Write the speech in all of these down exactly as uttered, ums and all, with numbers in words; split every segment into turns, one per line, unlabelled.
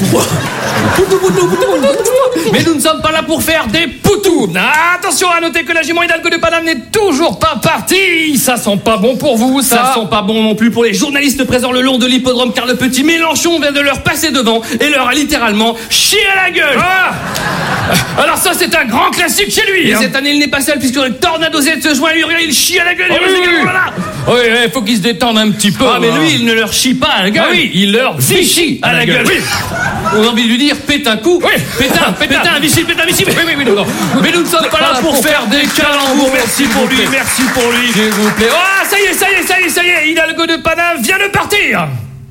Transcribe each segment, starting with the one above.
Poutou, poutou, poutou, poutou. Mais nous ne sommes pas là pour faire des poutous. Attention à noter que la jument Hidalgo de Paname n'est toujours pas partie. Ça sent pas bon pour vous, ça. Ça sent pas bon non plus pour les journalistes présents le long de l'hippodrome, car le petit Mélenchon vient de leur passer devant et leur a littéralement chié à la gueule. Ah Alors ça, c'est un grand classique chez lui. Et hein. Cette année, il n'est pas seul, puisque le Tornado Z se joint à lui, il chie à la gueule. Oh, oui, oui, oui. Oui, il faut qu'il se détende un petit peu. Ah, mais lui, il ne leur chie pas à la gueule. Ah, oui, il leur vichy à la gueule. Oui. On a envie de lui dire, pète un coup. Oui. Pétain, pétain, un vichy, pétain, vichy. Oui, oui, oui, non, non. Mais nous ne sommes pas là pour faire des calembours. Merci pour lui, merci pour lui. S'il vous plaît. Ah, ça y est, ça y est, ça y est, ça y est. Hidalgo de Paname vient de partir.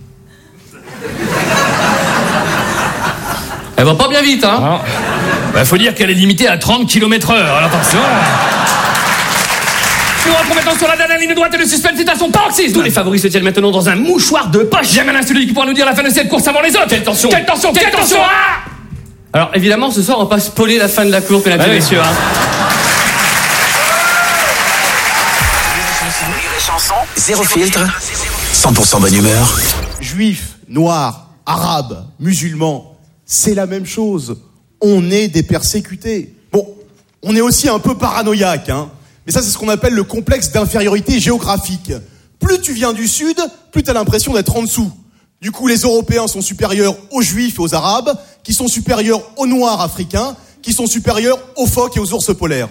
Elle va pas bien vite, hein. Bah, faut dire qu'elle est limitée à trente kilomètres heure. Alors attention. Nous rentrons maintenant sur la dernière ligne droite et le suspense est à son paroxysme. Tous les favoris se tiennent maintenant dans un mouchoir de poche. Jamais un celui qui pourra nous dire la fin de cette course avant les autres. Quelle tension, quelle tension, quelle, quelle tension, tension ah Alors évidemment, ce soir, on va pas spoiler la fin de la course, mesdames et messieurs. Hein.
Zéro filtre, cent pour cent bonne humeur.
Juifs, noirs, arabes, musulmans, c'est la même chose. On est des persécutés. Bon, on est aussi un peu paranoïaque, hein. Mais ça, c'est ce qu'on appelle le complexe d'infériorité géographique. Plus tu viens du sud, plus t'as l'impression d'être en dessous. Du coup, les Européens sont supérieurs aux Juifs et aux Arabes, qui sont supérieurs aux Noirs africains, qui sont supérieurs aux phoques et aux ours polaires.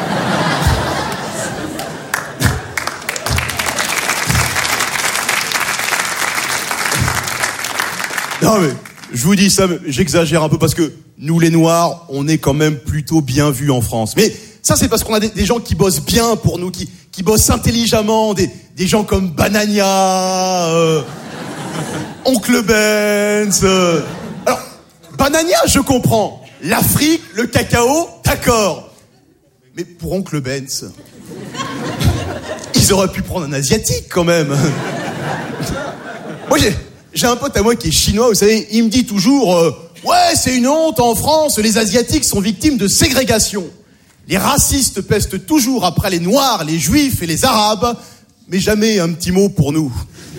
Non mais, je vous dis ça, j'exagère un peu parce que nous les Noirs, on est quand même plutôt bien vus en France. Mais ça c'est parce qu'on a des, des gens qui bossent bien pour nous, qui, qui bossent intelligemment, des, des gens comme Banania, euh, Oncle Benz. Euh. Alors, Banania, je comprends. L'Afrique, le cacao, d'accord. Mais pour Oncle Benz, ils auraient pu prendre un Asiatique quand même. Moi j'ai... J'ai un pote à moi qui est chinois, vous savez, il me dit toujours euh, « Ouais, c'est une honte, en France, les Asiatiques sont victimes de ségrégation. Les racistes pestent toujours après les Noirs, les Juifs et les Arabes, mais jamais un petit mot pour nous. »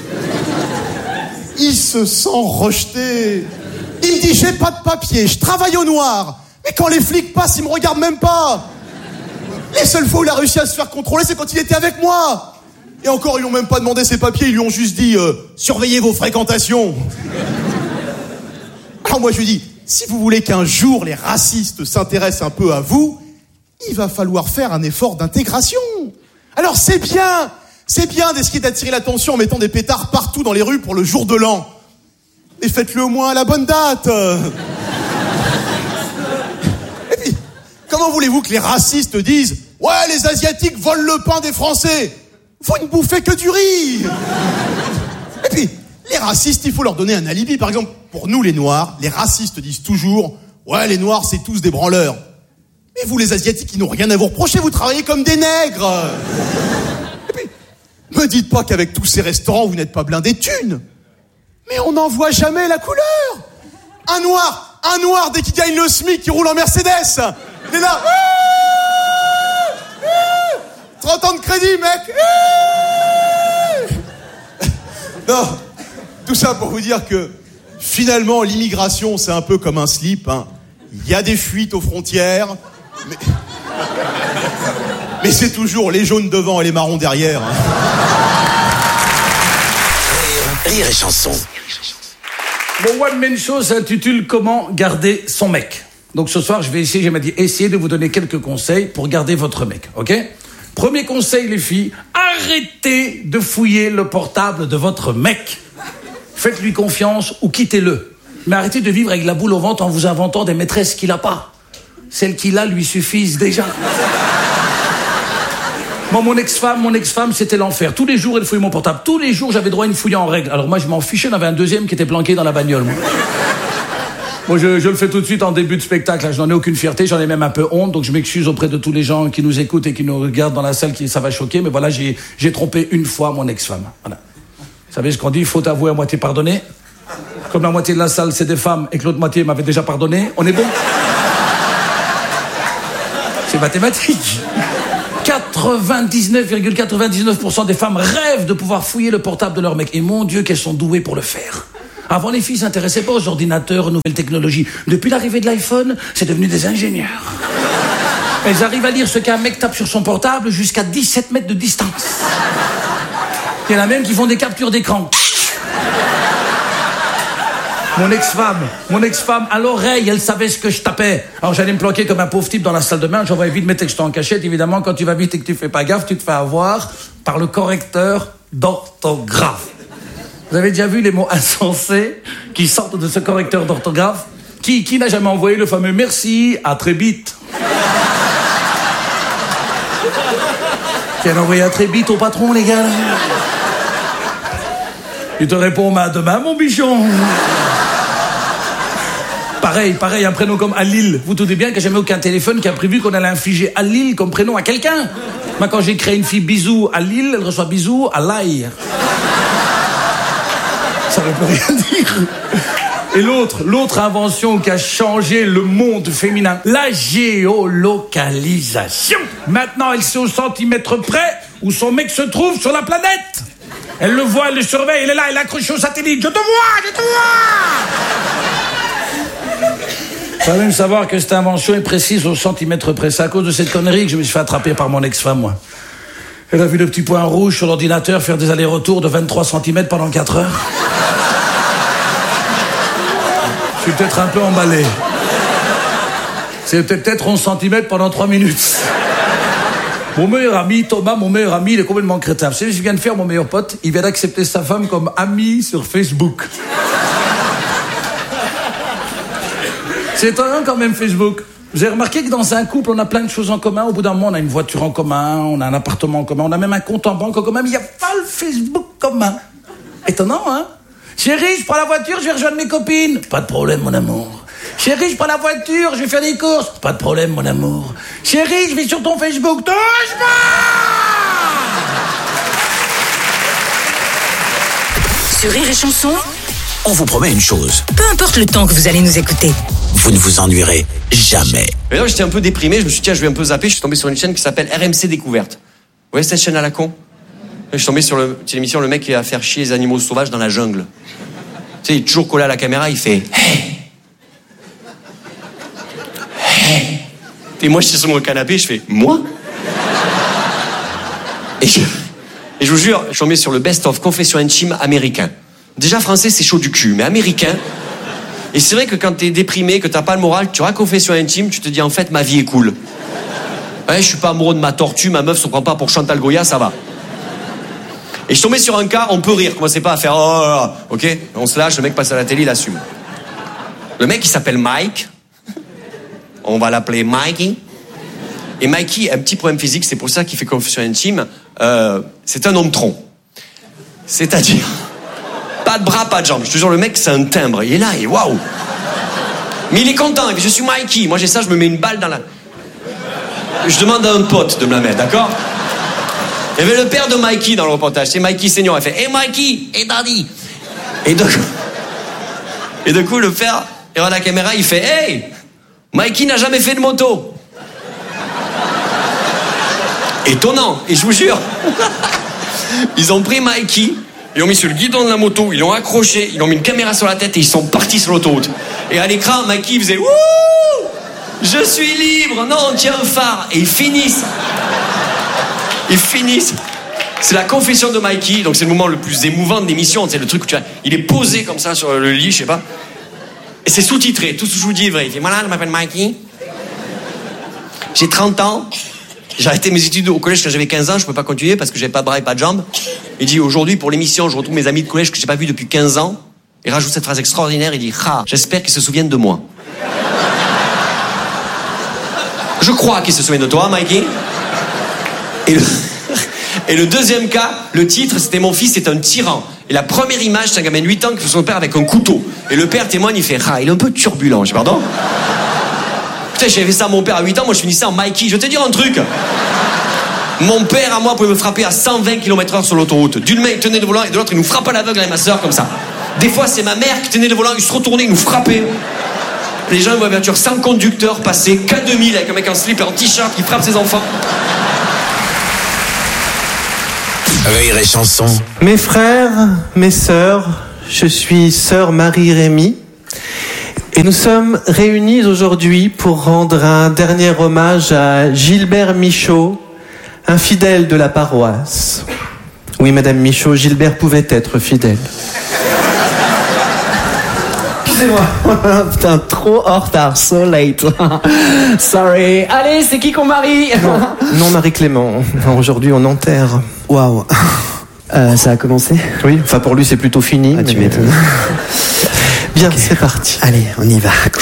Il se sent rejeté. Il me dit « J'ai pas de papier, je travaille au noir, mais quand les flics passent, ils me regardent même pas. Les seules fois où il a réussi à se faire contrôler, c'est quand il était avec moi. » Et encore, ils lui ont même pas demandé ses papiers, ils lui ont juste dit euh, « Surveillez vos fréquentations ». Alors moi je lui dis, si vous voulez qu'un jour les racistes s'intéressent un peu à vous, il va falloir faire un effort d'intégration. Alors c'est bien, c'est bien d'essayer d'attirer l'attention en mettant des pétards partout dans les rues pour le jour de l'an. Mais faites-le au moins à la bonne date. Et puis, comment voulez-vous que les racistes disent « Ouais, les Asiatiques volent le pain des Français ». Faut ne bouffer que du riz. Et puis, les racistes, il faut leur donner un alibi. Par exemple, pour nous les Noirs, les racistes disent toujours « Ouais, les Noirs, c'est tous des branleurs. » Mais vous, les Asiatiques, ils n'ont rien à vous reprocher, vous travaillez comme des nègres. Et puis, me dites pas qu'avec tous ces restaurants, vous n'êtes pas blindés de thunes. Mais on n'en voit jamais la couleur. Un Noir, un Noir, dès qu'il gagne le SMIC, qui roule en Mercedes, il est là... trente ans de crédit, mec. Non, tout ça pour vous dire que finalement l'immigration c'est un peu comme un slip, hein. Il y a des fuites aux frontières, mais, mais c'est toujours les jaunes devant et les marrons derrière, hein.
Rire et chanson.
Mon one man show s'intitule Comment garder son mec. Donc ce soir je vais essayer, je m'a dit essayer de vous donner quelques conseils pour garder votre mec, ok? Premier conseil, les filles, arrêtez de fouiller le portable de votre mec. Faites-lui confiance ou quittez-le. Mais arrêtez de vivre avec la boule au ventre en vous inventant des maîtresses qu'il n'a pas. Celles qu'il a lui suffisent déjà. Moi, mon ex-femme, mon ex-femme, c'était l'enfer. Tous les jours, elle fouillait mon portable. Tous les jours, j'avais droit à une fouille en règle. Alors moi, je m'en fichais, j'en avais un deuxième qui était planqué dans la bagnole, moi. Moi, je, je le fais tout de suite en début de spectacle. Je n'en ai aucune fierté, j'en ai même un peu honte. Donc, je m'excuse auprès de tous les gens qui nous écoutent et qui nous regardent dans la salle, qui ça va choquer. Mais voilà, j'ai, j'ai trompé une fois mon ex-femme. Voilà. Vous savez ce qu'on dit, il faut avouer à moitié pardonner. Comme la moitié de la salle, c'est des femmes et que l'autre moitié m'avait déjà pardonné, on est bon? C'est mathématique. quatre-vingt-dix-neuf virgule quatre-vingt-dix-neuf pour cent des femmes rêvent de pouvoir fouiller le portable de leur mec. Et mon Dieu, qu'elles sont douées pour le faire. Avant, les filles s'intéressaient pas aux ordinateurs, aux nouvelles technologies. Depuis l'arrivée de l'iPhone, c'est devenu des ingénieurs. Elles arrivent à lire ce qu'un mec tape sur son portable jusqu'à dix-sept mètres de distance. Il y en a même qui font des captures d'écran. Mon ex-femme, mon ex-femme, à l'oreille, elle savait ce que je tapais. Alors j'allais me planquer comme un pauvre type dans la salle de bain, j'envoyais vite mes textos en cachette. Évidemment, quand tu vas vite et que tu fais pas gaffe, tu te fais avoir par le correcteur d'orthographe. Vous avez déjà vu les mots insensés qui sortent de ce correcteur d'orthographe? Qui, qui n'a jamais envoyé le fameux merci, à très vite? Qui a envoyé à très vite au patron, les gars? Il te répond, bah, demain, mon bichon. Pareil, pareil, un prénom comme Alil. Vous doutez bien qu'il n'y a jamais aucun téléphone qui a prévu qu'on allait infliger Alil comme prénom à quelqu'un. Moi, quand j'ai créé une fille Bisou Alil, elle reçoit Bisou à l'ail. Ça ne veut rien dire. Et l'autre, l'autre invention qui a changé le monde féminin, la géolocalisation. Maintenant, elle sait au centimètre près où son mec se trouve sur la planète. Elle le voit, elle le surveille, elle est là, elle est accrochée au satellite. Je te vois, je te vois. Il faut même savoir que cette invention est précise au centimètre près. C'est à cause de cette connerie que je me suis fait attraper par mon ex-femme, moi. Elle a vu le petit point rouge sur l'ordinateur faire des allers-retours de vingt-trois centimètres pendant quatre heures. Je suis peut-être un peu emballé. C'est peut-être onze centimètres pendant trois minutes. Mon meilleur ami, Thomas, mon meilleur ami, il est complètement crétin. Vous savez ce que je viens de faire, mon meilleur pote? Il vient d'accepter sa femme comme amie sur Facebook. C'est étonnant quand même, Facebook. Vous avez remarqué que dans un couple, on a plein de choses en commun. Au bout d'un moment, on a une voiture en commun, on a un appartement en commun, on a même un compte en banque en commun, mais il n'y a pas le Facebook commun. Étonnant, hein? Chérie, je prends la voiture, je vais rejoindre mes copines. Pas de problème, mon amour. Chérie, je prends la voiture, je vais faire des courses. Pas de problème, mon amour. Chérie, je vais sur ton Facebook. Touche pas!
Sur Rire et Chanson,
On vous promet une chose.
peu importe le temps que vous allez nous écouter.
Vous ne vous ennuierez jamais.
Et là, j'étais un peu déprimé, je me suis dit, tiens, je vais un peu zapper, je suis tombé sur une chaîne qui s'appelle R M C Découverte. Vous voyez cette chaîne à la con? Je suis tombé sur le, c'est l'émission, le mec qui va faire chier les animaux sauvages dans la jungle. Tu sais, il est toujours collé à la caméra, il fait hey! Hey! Et moi, je suis sur mon canapé, je fais moi? Et je, et je vous jure, je suis tombé sur le best-of confession intime américain. Déjà, français, c'est chaud du cul, mais américain. Et c'est vrai que quand t'es déprimé, que t'as pas le moral, tu auras confession intime, tu te dis en fait, ma vie est cool. Ouais, je suis pas amoureux de ma tortue, ma meuf se prend pas pour Chantal Goya, ça va. Et je suis tombé sur un cas, on peut rire, commencez pas à faire oh, oh, oh, ok, on se lâche, le mec passe à la télé, il assume. Le mec, il s'appelle Mike. On va l'appeler Mikey. Et Mikey a un petit problème physique, c'est pour ça qu'il fait confession intime. Euh, c'est un homme tronc. C'est-à-dire, pas de bras, pas de jambes. Je te jure, le mec, c'est un timbre. Il est là, et waouh. Mais il est content, et puis je suis Mikey. Moi, j'ai ça, je me mets une balle dans la... Je demande à un pote de me la mettre, d'accord? Il y avait le père de Mikey dans le reportage, c'est Mikey Senior. Il fait hey Mikey, hey Daddy. Et de coup, et de coup le père, il regarde la caméra, il fait hey, Mikey n'a jamais fait de moto. Étonnant. Et je vous jure, ils ont pris Mikey, ils l'ont mis sur le guidon de la moto, ils l'ont accroché, ils l'ont mis une caméra sur la tête et ils sont partis sur l'autoroute. Et à l'écran, Mikey faisait wouh, je suis libre, non, tiens un phare. Et ils finissent. Ils finissent. C'est la confession de Mikey, donc c'est le moment le plus émouvant de l'émission. C'est le truc où tu vois, il est posé comme ça sur le lit, je sais pas. Et c'est sous-titré, tout ce que je vous dis est vrai. Il fait voilà, je m'appelle Mikey. J'ai trente ans. J'ai arrêté mes études au collège quand j'avais quinze ans, je peux pas continuer parce que j'avais pas de bras et pas de jambes. Il dit aujourd'hui pour l'émission, je retrouve mes amis de collège que j'ai pas vus depuis quinze ans. Il rajoute cette phrase extraordinaire, il dit ah, j'espère qu'ils se souviennent de moi. Je crois qu'ils se souviennent de toi, Mikey. Et le, et le deuxième cas, le titre, c'était mon fils est un tyran. Et la première image, c'est un gamin de huit ans qui fait son père avec un couteau. Et le père témoigne, il fait ah, il est un peu turbulent. Je dis pardon. Putain, j'avais fait ça à mon père à huit ans, moi je finissais en Mikey. Je vais te dire un truc. Mon père à moi pouvait me frapper à cent vingt kilomètres heure sur l'autoroute. D'une main il tenait le volant et de l'autre il nous frappe à l'aveugle avec ma soeur comme ça. Des fois c'est ma mère qui tenait le volant, il se retournait, il nous frappait. Les gens voient une voiture sans conducteur passer K deux mille avec un mec en slip et en t-shirt qui frappe ses enfants.
Rire et Chanson.
Mes frères, mes sœurs, je suis sœur Marie-Rémy et nous sommes réunis aujourd'hui pour rendre un dernier hommage à Gilbert Michaud, un fidèle de la paroisse. Oui, Madame Michaud, Gilbert pouvait être fidèle.
Excusez-moi. Putain, trop en retard, so late. Sorry. Allez, c'est qui qu'on marie?
Non, non Marie-Clément, aujourd'hui on enterre.
Waouh. Euh, ça a commencé?
Oui, enfin pour lui c'est plutôt fini.
Ah, tu
mais...
m'étonnes.
Bien,
okay.
C'est parti.
Allez, on y va, cool.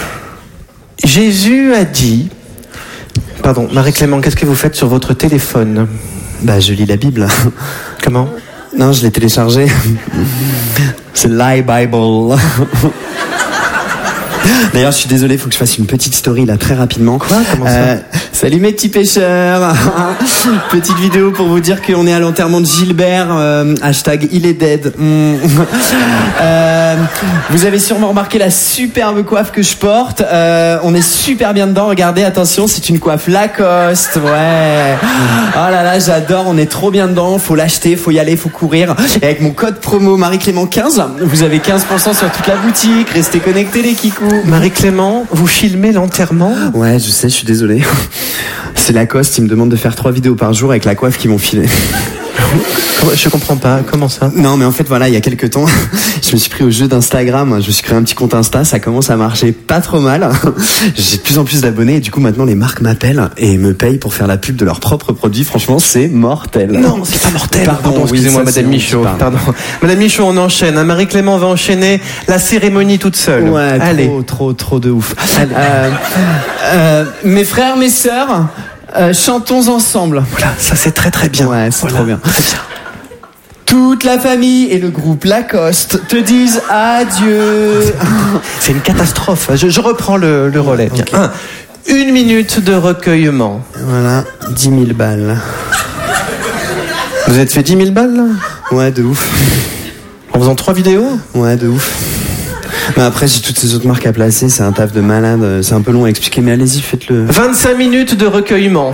Jésus a dit... Pardon, Marie-Clément, qu'est-ce que vous faites sur votre téléphone?
Bah, je lis la Bible.
Comment?
Non, je l'ai téléchargé. C'est l'iBible. D'ailleurs, je suis désolé, il faut que je fasse une petite story là très rapidement.
Quoi? Comment ça?
euh, Salut mes petits pêcheurs. Petite vidéo pour vous dire qu'on est à l'enterrement de Gilbert. Euh, hashtag il est dead. Mm. euh, vous avez sûrement remarqué la superbe coiffe que je porte. Euh, on est super bien dedans. Regardez, attention, c'est une coiffe Lacoste. Ouais. Oh là là, j'adore. On est trop bien dedans. Faut l'acheter, faut y aller, faut courir. Et avec mon code promo Marie-Clément quinze, vous avez quinze pour cent sur toute la boutique. Restez connectés les kikous.
Marie-Clément, vous filmez l'enterrement?
Ouais, je sais, je suis désolé. C'est Lacoste, ils me demandent de faire trois vidéos par jour avec la coiffe qu'ils m'ont filée.
Je comprends pas, comment ça?
Non, mais en fait, voilà, il y a quelques temps, je me suis pris au jeu d'Instagram, je me suis créé un petit compte Insta, ça commence à marcher pas trop mal. J'ai de plus en plus d'abonnés et du coup, maintenant, les marques m'appellent et me payent pour faire la pub de leurs propres produits. Franchement, c'est mortel.
Non, c'est pas mortel.
Pardon,
Pardon, excusez-moi,
oui, ça,
Madame Michaud. Pardon. Madame Michaud, on enchaîne. Hein. Marie-Clément va enchaîner la cérémonie toute seule.
Ouais,
allez.
trop, trop, trop de ouf. Euh, euh, mes frères, mes sœurs, euh, chantons ensemble.
Voilà, ça c'est très très bien.
Ouais, c'est
voilà.
trop bien.
Très bien.
Toute la famille et le groupe Lacoste te disent adieu.
C'est une catastrophe. Je, je reprends le, le relais.
Okay.
Un, une minute de recueillement.
Voilà, dix mille balles.
Vous êtes fait dix mille balles là?
Ouais, de ouf.
En faisant trois vidéos?
Ouais, de ouf. Mais après, j'ai toutes ces autres marques à placer, c'est un taf de malade, c'est un peu long à expliquer, mais allez-y, faites-le.
vingt-cinq minutes de recueillement.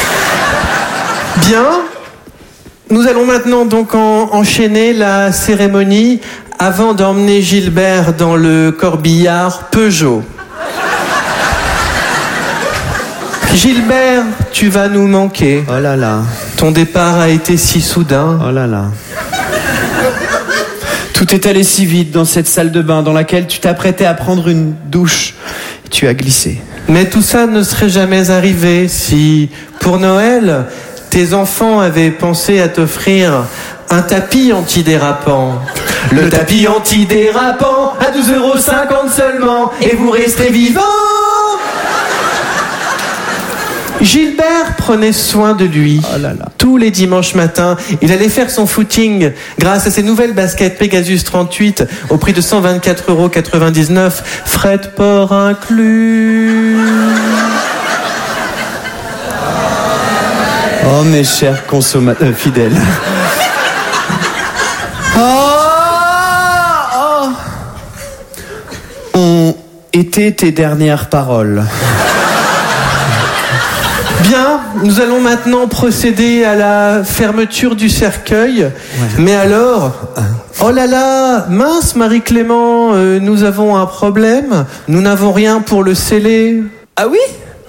Bien. Nous allons maintenant donc en, enchaîner la cérémonie avant d'emmener Gilbert dans le corbillard Peugeot. Gilbert, tu vas nous manquer.
Oh là là.
Ton départ a été si soudain.
Oh là là. Tout est allé si vite dans cette salle de bain dans laquelle tu t'apprêtais à prendre une douche. Tu as glissé.
Mais tout ça ne serait jamais arrivé si, pour Noël, tes enfants avaient pensé à t'offrir un tapis antidérapant. Le, Le tapis antidérapant à douze euros cinquante seulement et vous resterez vivant. Gilbert prenait soin de lui.
Oh là là.
Tous les dimanches matins, il allait faire son footing grâce à ses nouvelles baskets Pegasus trente-huit au prix de cent vingt-quatre euros quatre-vingt-dix-neuf, frais de port inclus.
Oh mes chers consommateurs euh, fidèles. Oh, oh. Ont été tes dernières paroles.
Bien, nous allons maintenant procéder à la fermeture du cercueil. Ouais. Mais alors, oh là là, mince Marie-Clément, euh, nous avons un problème. Nous n'avons rien pour le sceller.
Ah oui?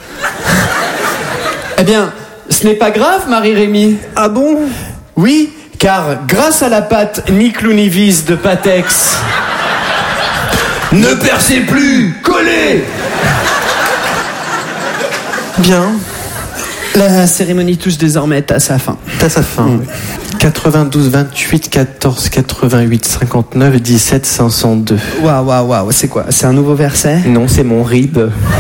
Eh bien, ce n'est pas grave, Marie-Rémy.
Ah bon?
Oui, car grâce à la pâte ni clou ni vis de Patex, ne percez plus, collez.
Bien.
La cérémonie touche désormais à sa fin.
À sa fin. Mmh. quatre-vingt-douze, vingt-huit, quatorze, quatre-vingt-huit, cinquante-neuf, dix-sept, cinq cent deux.
Waouh, waouh, waouh, c'est quoi? C'est un nouveau verset?
Non, c'est mon rib.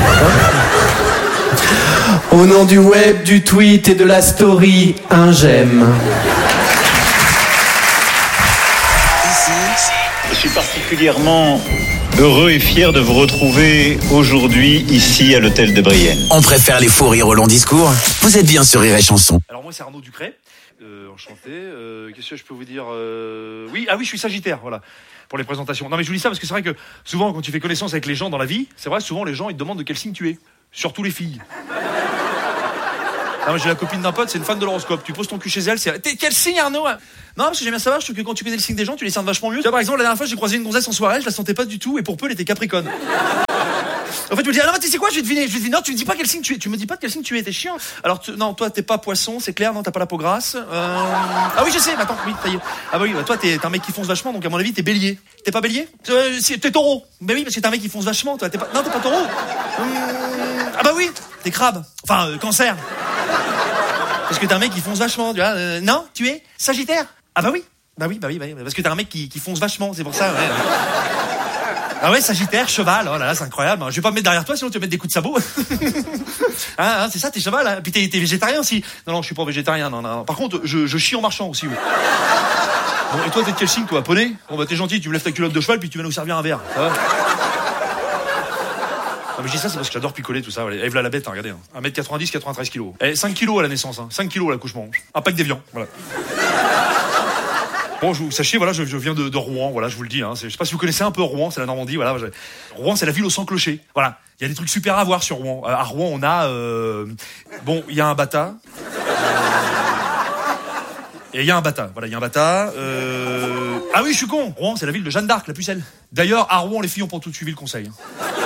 Au nom du web, du tweet et de la story, un j'aime.
Je suis particulièrement heureux et fier de vous retrouver aujourd'hui ici à l'hôtel de Brienne.
On préfère les faux rires au long discours. Vous êtes bien sur Rire et Chanson.
Alors moi c'est Arnaud Ducret, euh, enchanté. Euh, qu'est-ce que je peux vous dire euh... Oui, ah oui, je suis Sagittaire, voilà, pour les présentations. Non mais je vous dis ça parce que c'est vrai que souvent quand tu fais connaissance avec les gens dans la vie, c'est vrai souvent les gens ils te demandent de quel signe tu es, surtout les filles. moi, j'ai la copine d'un pote, c'est une fan de l'horoscope. Tu poses ton cul chez elle, c'est. T'es quel signe, Arnaud? Non, parce que j'aime bien savoir, je trouve que quand tu connais le signe des gens, tu les cernes vachement mieux. Tu vois, par exemple, la dernière fois, j'ai croisé une gonzesse en soirée, je la sentais pas du tout, et pour peu, elle était Capricorne. En fait, tu me dis, ah non, tu sais quoi, je vais deviner, je vais deviner. Non, tu me dis pas quel signe tu es. Tu me dis pas de quel signe tu es, t'es chiant. Alors, tu... non, toi, t'es pas poisson, c'est clair, non, t'as pas la peau grasse. Euh... Ah oui, je sais, mais attends, oui, ça y est. Ah bah oui, bah toi, t'es, t'es un mec qui fonce vachement, donc à mon avis, t'es bélier. T'es pas bélier? euh, T'es taureau. Bah oui, parce que t'es un mec qui fonce vachement, toi. T'es pas... Non, t'es pas taureau. Hum... Ah bah oui, t'es crabe. Enfin, euh, cancer. Parce que t'es un mec qui fonce vachement, tu vois. Euh, non, tu es Sagittaire. Ah bah oui. Bah oui, bah oui, bah oui. Parce que t'es un mec qui, qui fonce vachement, c'est pour ça, ouais. Ah ouais, Sagittaire, cheval, oh là là, c'est incroyable. Je vais pas me mettre derrière toi, sinon tu vas mettre des coups de sabot. hein, hein, c'est ça, t'es cheval, hein. Puis t'es, t'es végétarien aussi. Non, non, je suis pas végétarien, non, non. Par contre, je, je chie en marchant aussi, oui. Bon, et toi, t'es de quel signe, toi? Poney? Bon, bah, t'es gentil, tu me lèves ta culotte de cheval, puis tu vas nous servir un verre. Ça va? Non, mais je dis ça, c'est parce que j'adore picoler, tout ça. Ève là, la bête, hein, regardez. Hein. un mètre quatre-vingt-dix, quatre-vingt-treize kilos. Eh, cinq kilos à la naissance, hein. cinq kilos à l'accouchement. Un pack d'évian, voilà. Bon, je vous sachez, voilà, je, je viens de, de Rouen, voilà, je vous le dis. Hein, je sais pas si vous connaissez un peu Rouen, c'est la Normandie, voilà. Je, Rouen, c'est la ville aux cent clochers, voilà. Il y a des trucs super à voir sur Rouen. Euh, à Rouen, on a, euh, bon, il y a un bata. Et il y a un bata, voilà, il y a un bata. Euh... Ah oui, je suis con. Rouen, c'est la ville de Jeanne d'Arc, la pucelle. D'ailleurs, à Rouen, les filles ont pas tout suivi le conseil. Hein.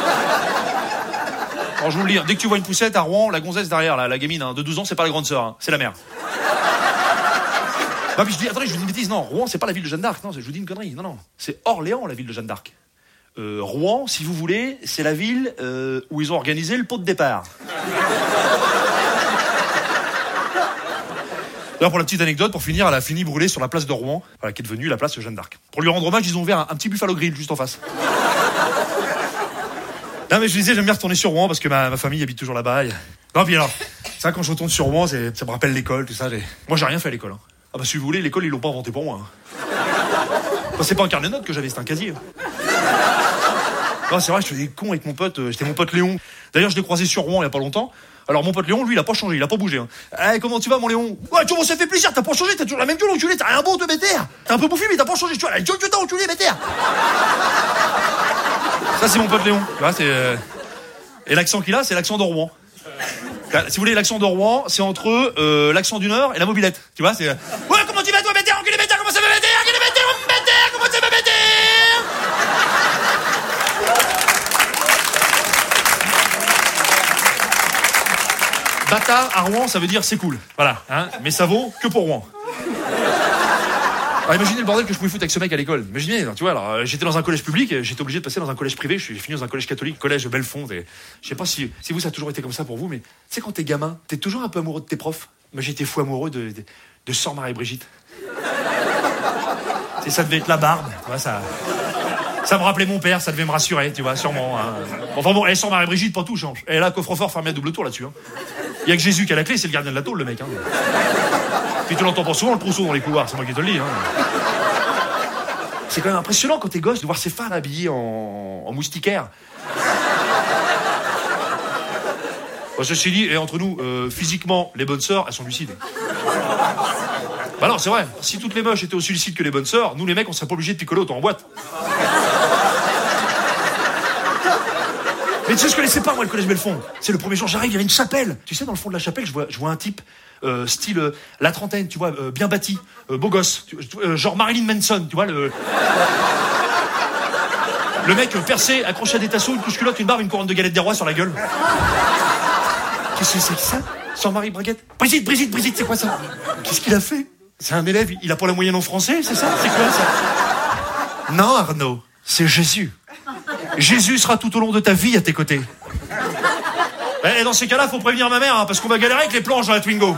Alors, je vous le dis, dès que tu vois une poussette à Rouen, la gonzesse derrière, la, la gamine hein, de douze ans, c'est pas la grande sœur, hein, c'est la mère. Non, puis je dis, attendez, je vous dis une bêtise. Non, Rouen, c'est pas la ville de Jeanne d'Arc. Non, je vous dis une connerie. Non, non. C'est Orléans, la ville de Jeanne d'Arc. Euh, Rouen, si vous voulez, c'est la ville euh, où ils ont organisé le pot de départ. D'ailleurs, pour la petite anecdote, pour finir, elle a fini brûlée sur la place de Rouen, voilà, qui est devenue la place de Jeanne d'Arc. Pour lui rendre hommage, ils ont ouvert un, un petit Buffalo Grill juste en face. Non, mais je disais, j'aime bien retourner sur Rouen parce que ma, ma famille habite toujours là-bas. Et... Non, puis alors, ça, quand je retourne sur Rouen, c'est, ça me rappelle l'école, tout ça. J'ai... Moi, j'ai rien fait à l'école. Hein. Ah bah si vous voulez, l'école ils l'ont pas inventé pour moi. Hein. Enfin, c'est pas un carnet de notes que j'avais, c'était un casier. Non, c'est vrai, je faisais des cons avec mon pote, euh, c'était mon pote Léon. D'ailleurs, je l'ai croisé sur Rouen il y a pas longtemps. Alors mon pote Léon, lui, il a pas changé, il a pas bougé. Hein. Eh, comment tu vas mon Léon? Ouais, tu vois, ça fait plaisir, t'as pas changé, t'as toujours la même gueule enculé, t'as rien bon de bêter. T'es un peu bouffi, mais t'as pas changé, tu vois, la gueule que t'as enculé, bêter. Ça, c'est mon pote Léon. Tu vois, c'est. Euh... Et l'accent qu'il a, c'est l'accent de Rouen. Si vous voulez, l'accent de Rouen, c'est entre euh, l'accent du Nord et la mobilette. Tu vois, c'est... Ouais, comment tu vas, toi, bêter, enculé, bêter, comment ça va, bêter, enculé, bêter, bêter, comment ça va, bêter. Bâtard, à Rouen, ça veut dire c'est cool. Voilà, hein, mais ça vaut que pour Rouen. Alors, imaginez le bordel que je pouvais foutre avec ce mec à l'école. Imaginez, tu vois, alors, euh, j'étais dans un collège public, j'étais obligé de passer dans un collège privé, je suis fini dans un collège catholique, collège Belfond. Et je sais pas si, si vous, ça a toujours été comme ça pour vous, mais tu sais, quand t'es gamin, t'es toujours un peu amoureux de tes profs. Moi, j'étais fou amoureux de, de, de Sœur Marie-Brigitte. C'est ça devait être la barbe, tu vois, ça. Ça me rappelait mon père, ça devait me rassurer, tu vois, sûrement. Hein. Enfin bon, elle Sœur Marie-Brigitte, pas tout change. Elle a coffre-fort fermé à double tour là-dessus. Hein. Il y a que Jésus qui a la clé, c'est le gardien de la tôle, le mec. Hein. Puis tu l'entends pas souvent, le trousseau dans les couloirs, c'est moi qui te le dis. Hein. C'est quand même impressionnant quand t'es gosse de voir ces femmes habillées en, en moustiquaire. Bon, ceci dit, et entre nous, euh, physiquement, les bonnes sœurs, elles sont lucides. Bah non, c'est vrai. Si toutes les moches étaient aussi lucides que les bonnes sœurs, nous les mecs, on serait pas obligés de picoler autant en boîte. Mais tu sais, je connaissais pas, moi, le collège Belfond. C'est le premier jour, j'arrive, il y avait une chapelle. Tu sais, dans le fond de la chapelle, je vois, je vois un type, euh, style, euh, la trentaine, tu vois, euh, bien bâti, euh, beau gosse, tu, euh, genre Marilyn Manson, tu vois, le... Le mec euh, percé, accroché à des tasseaux, une couche-culotte, une barre, une couronne de galette des rois sur la gueule. Qu'est-ce que c'est que ça? Sans Marie Braguette? Brigitte, Brigitte, Brigitte, c'est quoi ça? Qu'est-ce qu'il a fait? C'est un élève, il a pas la moyenne en français, c'est ça? C'est quoi ça? Non, Arnaud, c'est Jésus. Jésus sera tout au long de ta vie à tes côtés. Et dans ces cas-là, faut prévenir ma mère, hein, parce qu'on va galérer avec les planches dans la Twingo.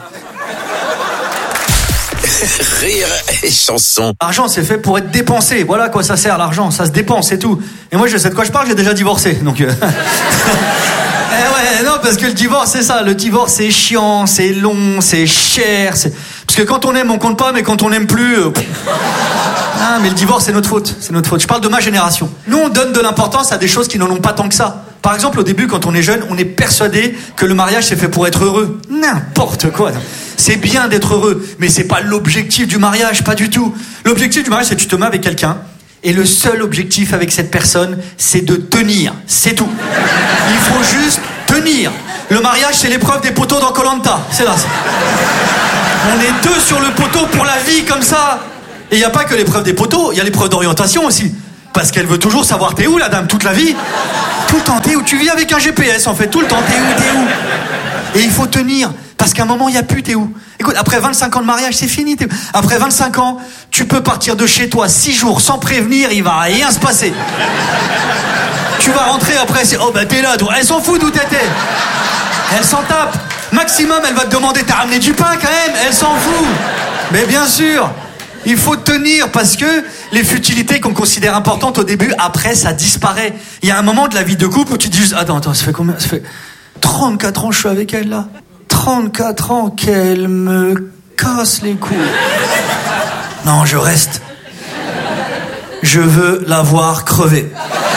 Rire et chanson.
L'argent, c'est fait pour être dépensé. Voilà à quoi ça sert, l'argent. Ça se dépense, c'est tout. Et moi, je sais de quoi je parle, j'ai déjà divorcé. Donc... Euh... Eh ouais, non, parce que le divorce, c'est ça. Le divorce, c'est chiant, c'est long, c'est cher. C'est... Parce que quand on aime, on compte pas, mais quand on n'aime plus... Euh... Ah, mais le divorce, c'est notre faute. C'est notre faute. Je parle de ma génération. Nous, on donne de l'importance à des choses qui n'en ont pas tant que ça. Par exemple, au début, quand on est jeune, on est persuadé que le mariage, c'est fait pour être heureux. N'importe quoi. C'est bien d'être heureux, mais c'est pas l'objectif du mariage, pas du tout. L'objectif du mariage, c'est que tu te mets avec quelqu'un, et le seul objectif avec cette personne, c'est de tenir. C'est tout. Il faut juste tenir. tenir. Le mariage, c'est l'épreuve des poteaux dans Koh-Lanta. C'est là. C'est... On est deux sur le poteau pour la vie, comme ça. Et il n'y a pas que l'épreuve des poteaux, il y a l'épreuve d'orientation aussi. Parce qu'elle veut toujours savoir t'es où, la dame, toute la vie. Tout le temps, t'es où? Tu vis avec un G P S, en fait. Tout le temps, t'es où, t'es où? Et il faut tenir. Parce qu'à un moment, il n'y a plus, t'es où? Écoute, après vingt-cinq ans de mariage, c'est fini. T'es... Après vingt-cinq ans, tu peux partir de chez toi six jours sans prévenir, il va rien se passer. Tu vas rentrer après, c'est... Oh, bah t'es là, toi. Elle s'en fout d'où t'étais. Elle s'en tape. Maximum, elle va te demander, t'as ramené du pain quand même? Elle s'en fout. Mais bien sûr, il faut tenir parce que les futilités qu'on considère importantes au début, après, ça disparaît. Il y a un moment de la vie de couple où tu te dis juste, attends, attends, ça fait combien? Ça fait trente-quatre ans que je suis avec elle, là. trente-quatre ans qu'elle me casse les couilles. Non, je reste. Je veux la voir crever.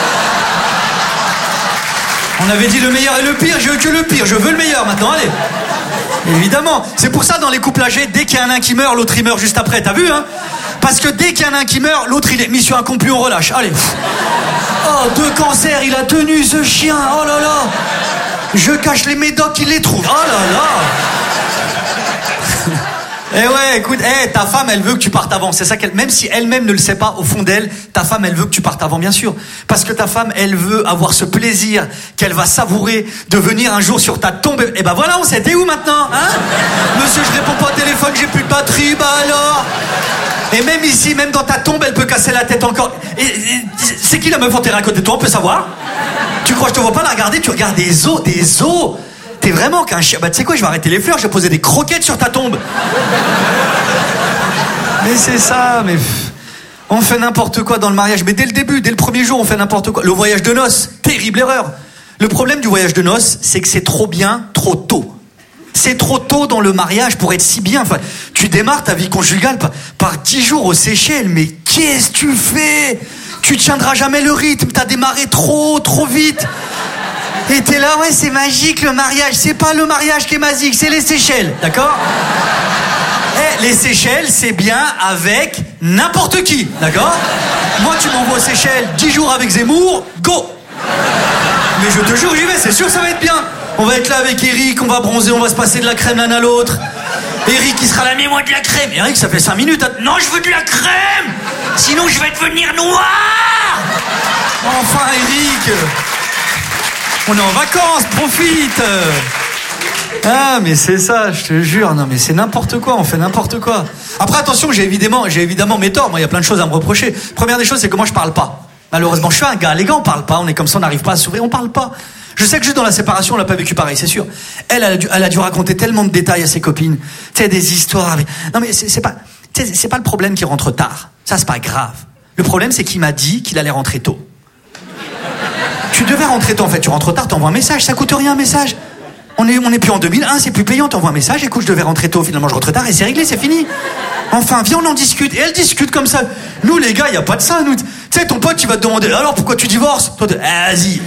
On avait dit le meilleur et le pire, je veux que le pire, je veux le meilleur maintenant, allez. Évidemment, c'est pour ça dans les couples âgés, dès qu'il y a un nain qui meurt, l'autre il meurt juste après, t'as vu, hein? Parce que dès qu'il y a un nain qui meurt, l'autre il est mission accomplie, on relâche, allez. Oh, deux cancers, il a tenu ce chien, oh là là. Je cache les médocs, il les trouve, oh là là. Eh ouais, écoute, eh, ta femme, elle veut que tu partes avant. C'est ça qu'elle, même si elle-même ne le sait pas, au fond d'elle, ta femme, elle veut que tu partes avant, bien sûr. Parce que ta femme, elle veut avoir ce plaisir qu'elle va savourer de venir un jour sur ta tombe. Et ben voilà, on sait, t'es où maintenant, hein? Monsieur, je réponds pas au téléphone, j'ai plus de batterie, bah alors. Et même ici, même dans ta tombe, elle peut casser la tête encore. Et, et, c'est qui la meuf enterrée à côté de toi, on peut savoir? Tu crois que je te vois pas la regarder? Tu regardes des os, des os. T'es vraiment qu'un chien. Bah tu sais quoi, je vais arrêter les fleurs, je vais poser des croquettes sur ta tombe. Mais c'est ça, mais... On fait n'importe quoi dans le mariage. Mais dès le début, dès le premier jour, on fait n'importe quoi. Le voyage de noces, terrible erreur. Le problème du voyage de noces, c'est que c'est trop bien, trop tôt. C'est trop tôt dans le mariage pour être si bien. Enfin, tu démarres ta vie conjugale par, par dix jours aux Seychelles. Mais qu'est-ce que tu fais? Tu tiendras jamais le rythme, t'as démarré trop, trop vite. Et t'es là, ouais, c'est magique le mariage. C'est pas le mariage qui est magique, c'est les Seychelles, d'accord? Eh, les Seychelles, c'est bien avec n'importe qui, d'accord? Moi, tu m'envoies aux Seychelles dix jours avec Zemmour, go! Mais je te jure, j'y vais, c'est sûr que ça va être bien. On va être là avec Eric, on va bronzer, on va se passer de la crème l'un à l'autre. Eric, il sera là, mets-moi de la crème. Eric, ça fait cinq minutes. Hein. Non, je veux de la crème! Sinon, je vais devenir noir! Enfin, Eric! On est en vacances, profite! Ah, mais c'est ça, je te jure. Non, mais c'est n'importe quoi, on fait n'importe quoi. Après, attention, j'ai évidemment, j'ai évidemment mes torts. Moi, il y a plein de choses à me reprocher. Première des choses, c'est que moi, je parle pas. Malheureusement, je suis un gars. Les gars, on parle pas. On est comme ça, on n'arrive pas à s'ouvrir, on parle pas. Je sais que juste dans la séparation, on l'a pas vécu pareil, c'est sûr. Elle, elle a dû, elle a dû raconter tellement de détails à ses copines. Tu sais, des histoires avec... Non, mais c'est, c'est pas, tu sais, c'est pas le problème qu'il rentre tard. Ça, c'est pas grave. Le problème, c'est qu'il m'a dit qu'il allait rentrer tôt. Tu devais rentrer tôt, en fait. Tu rentres tard, t'envoies un message. Ça coûte rien, un message. On est, on est plus en deux mille un, c'est plus payant. T'envoies un message. Écoute, je devais rentrer tôt. Finalement, je rentre tard et c'est réglé, c'est fini. Enfin, viens, on en discute. Et elle discute comme ça. Nous, les gars, y a pas de ça, nous. Tu sais, ton pote, tu vas te demander, alors pourquoi tu divorces? Toi, t'es, ah, vas-y.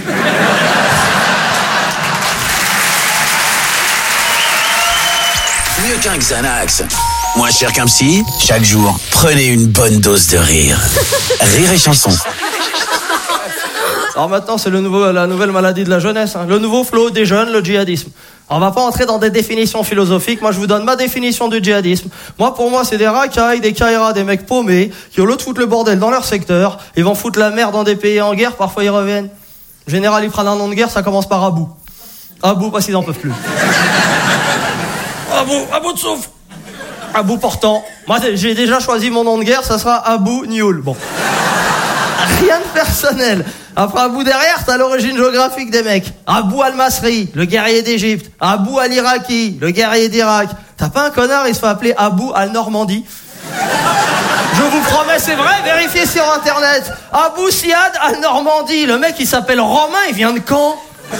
Mieux qu'un Xanax. Moins cher qu'un psy, chaque jour, prenez une bonne dose de rire. Rire et chanson.
Alors maintenant, c'est le nouveau, la nouvelle maladie de la jeunesse, hein. Le nouveau flot des jeunes, le djihadisme. On va pas entrer dans des définitions philosophiques. Moi, je vous donne ma définition du djihadisme. Moi, pour moi, c'est des racailles, des caïras, des mecs paumés qui, au lieu de foutre le bordel dans leur secteur, ils vont foutre la merde dans des pays en guerre. Parfois, ils reviennent. En général, ils prennent un nom de guerre, ça commence par Abou. Abou, parce qu'ils en peuvent plus. Abou, Abou de souffle. Abou portant. Moi, j'ai déjà choisi mon nom de guerre, ça sera Abou Nioul. Bon. Rien de personnel. Après Abou derrière, t'as l'origine géographique des mecs. Abou al-Masri, le guerrier d'Égypte. Abou al-Iraki, le guerrier d'Irak. T'as pas un connard, il se fait appeler Abou al-Normandie. Je vous promets, c'est vrai, vérifiez sur internet. Abou Siad al-Normandie. Le mec, il s'appelle Romain, il vient de Caen.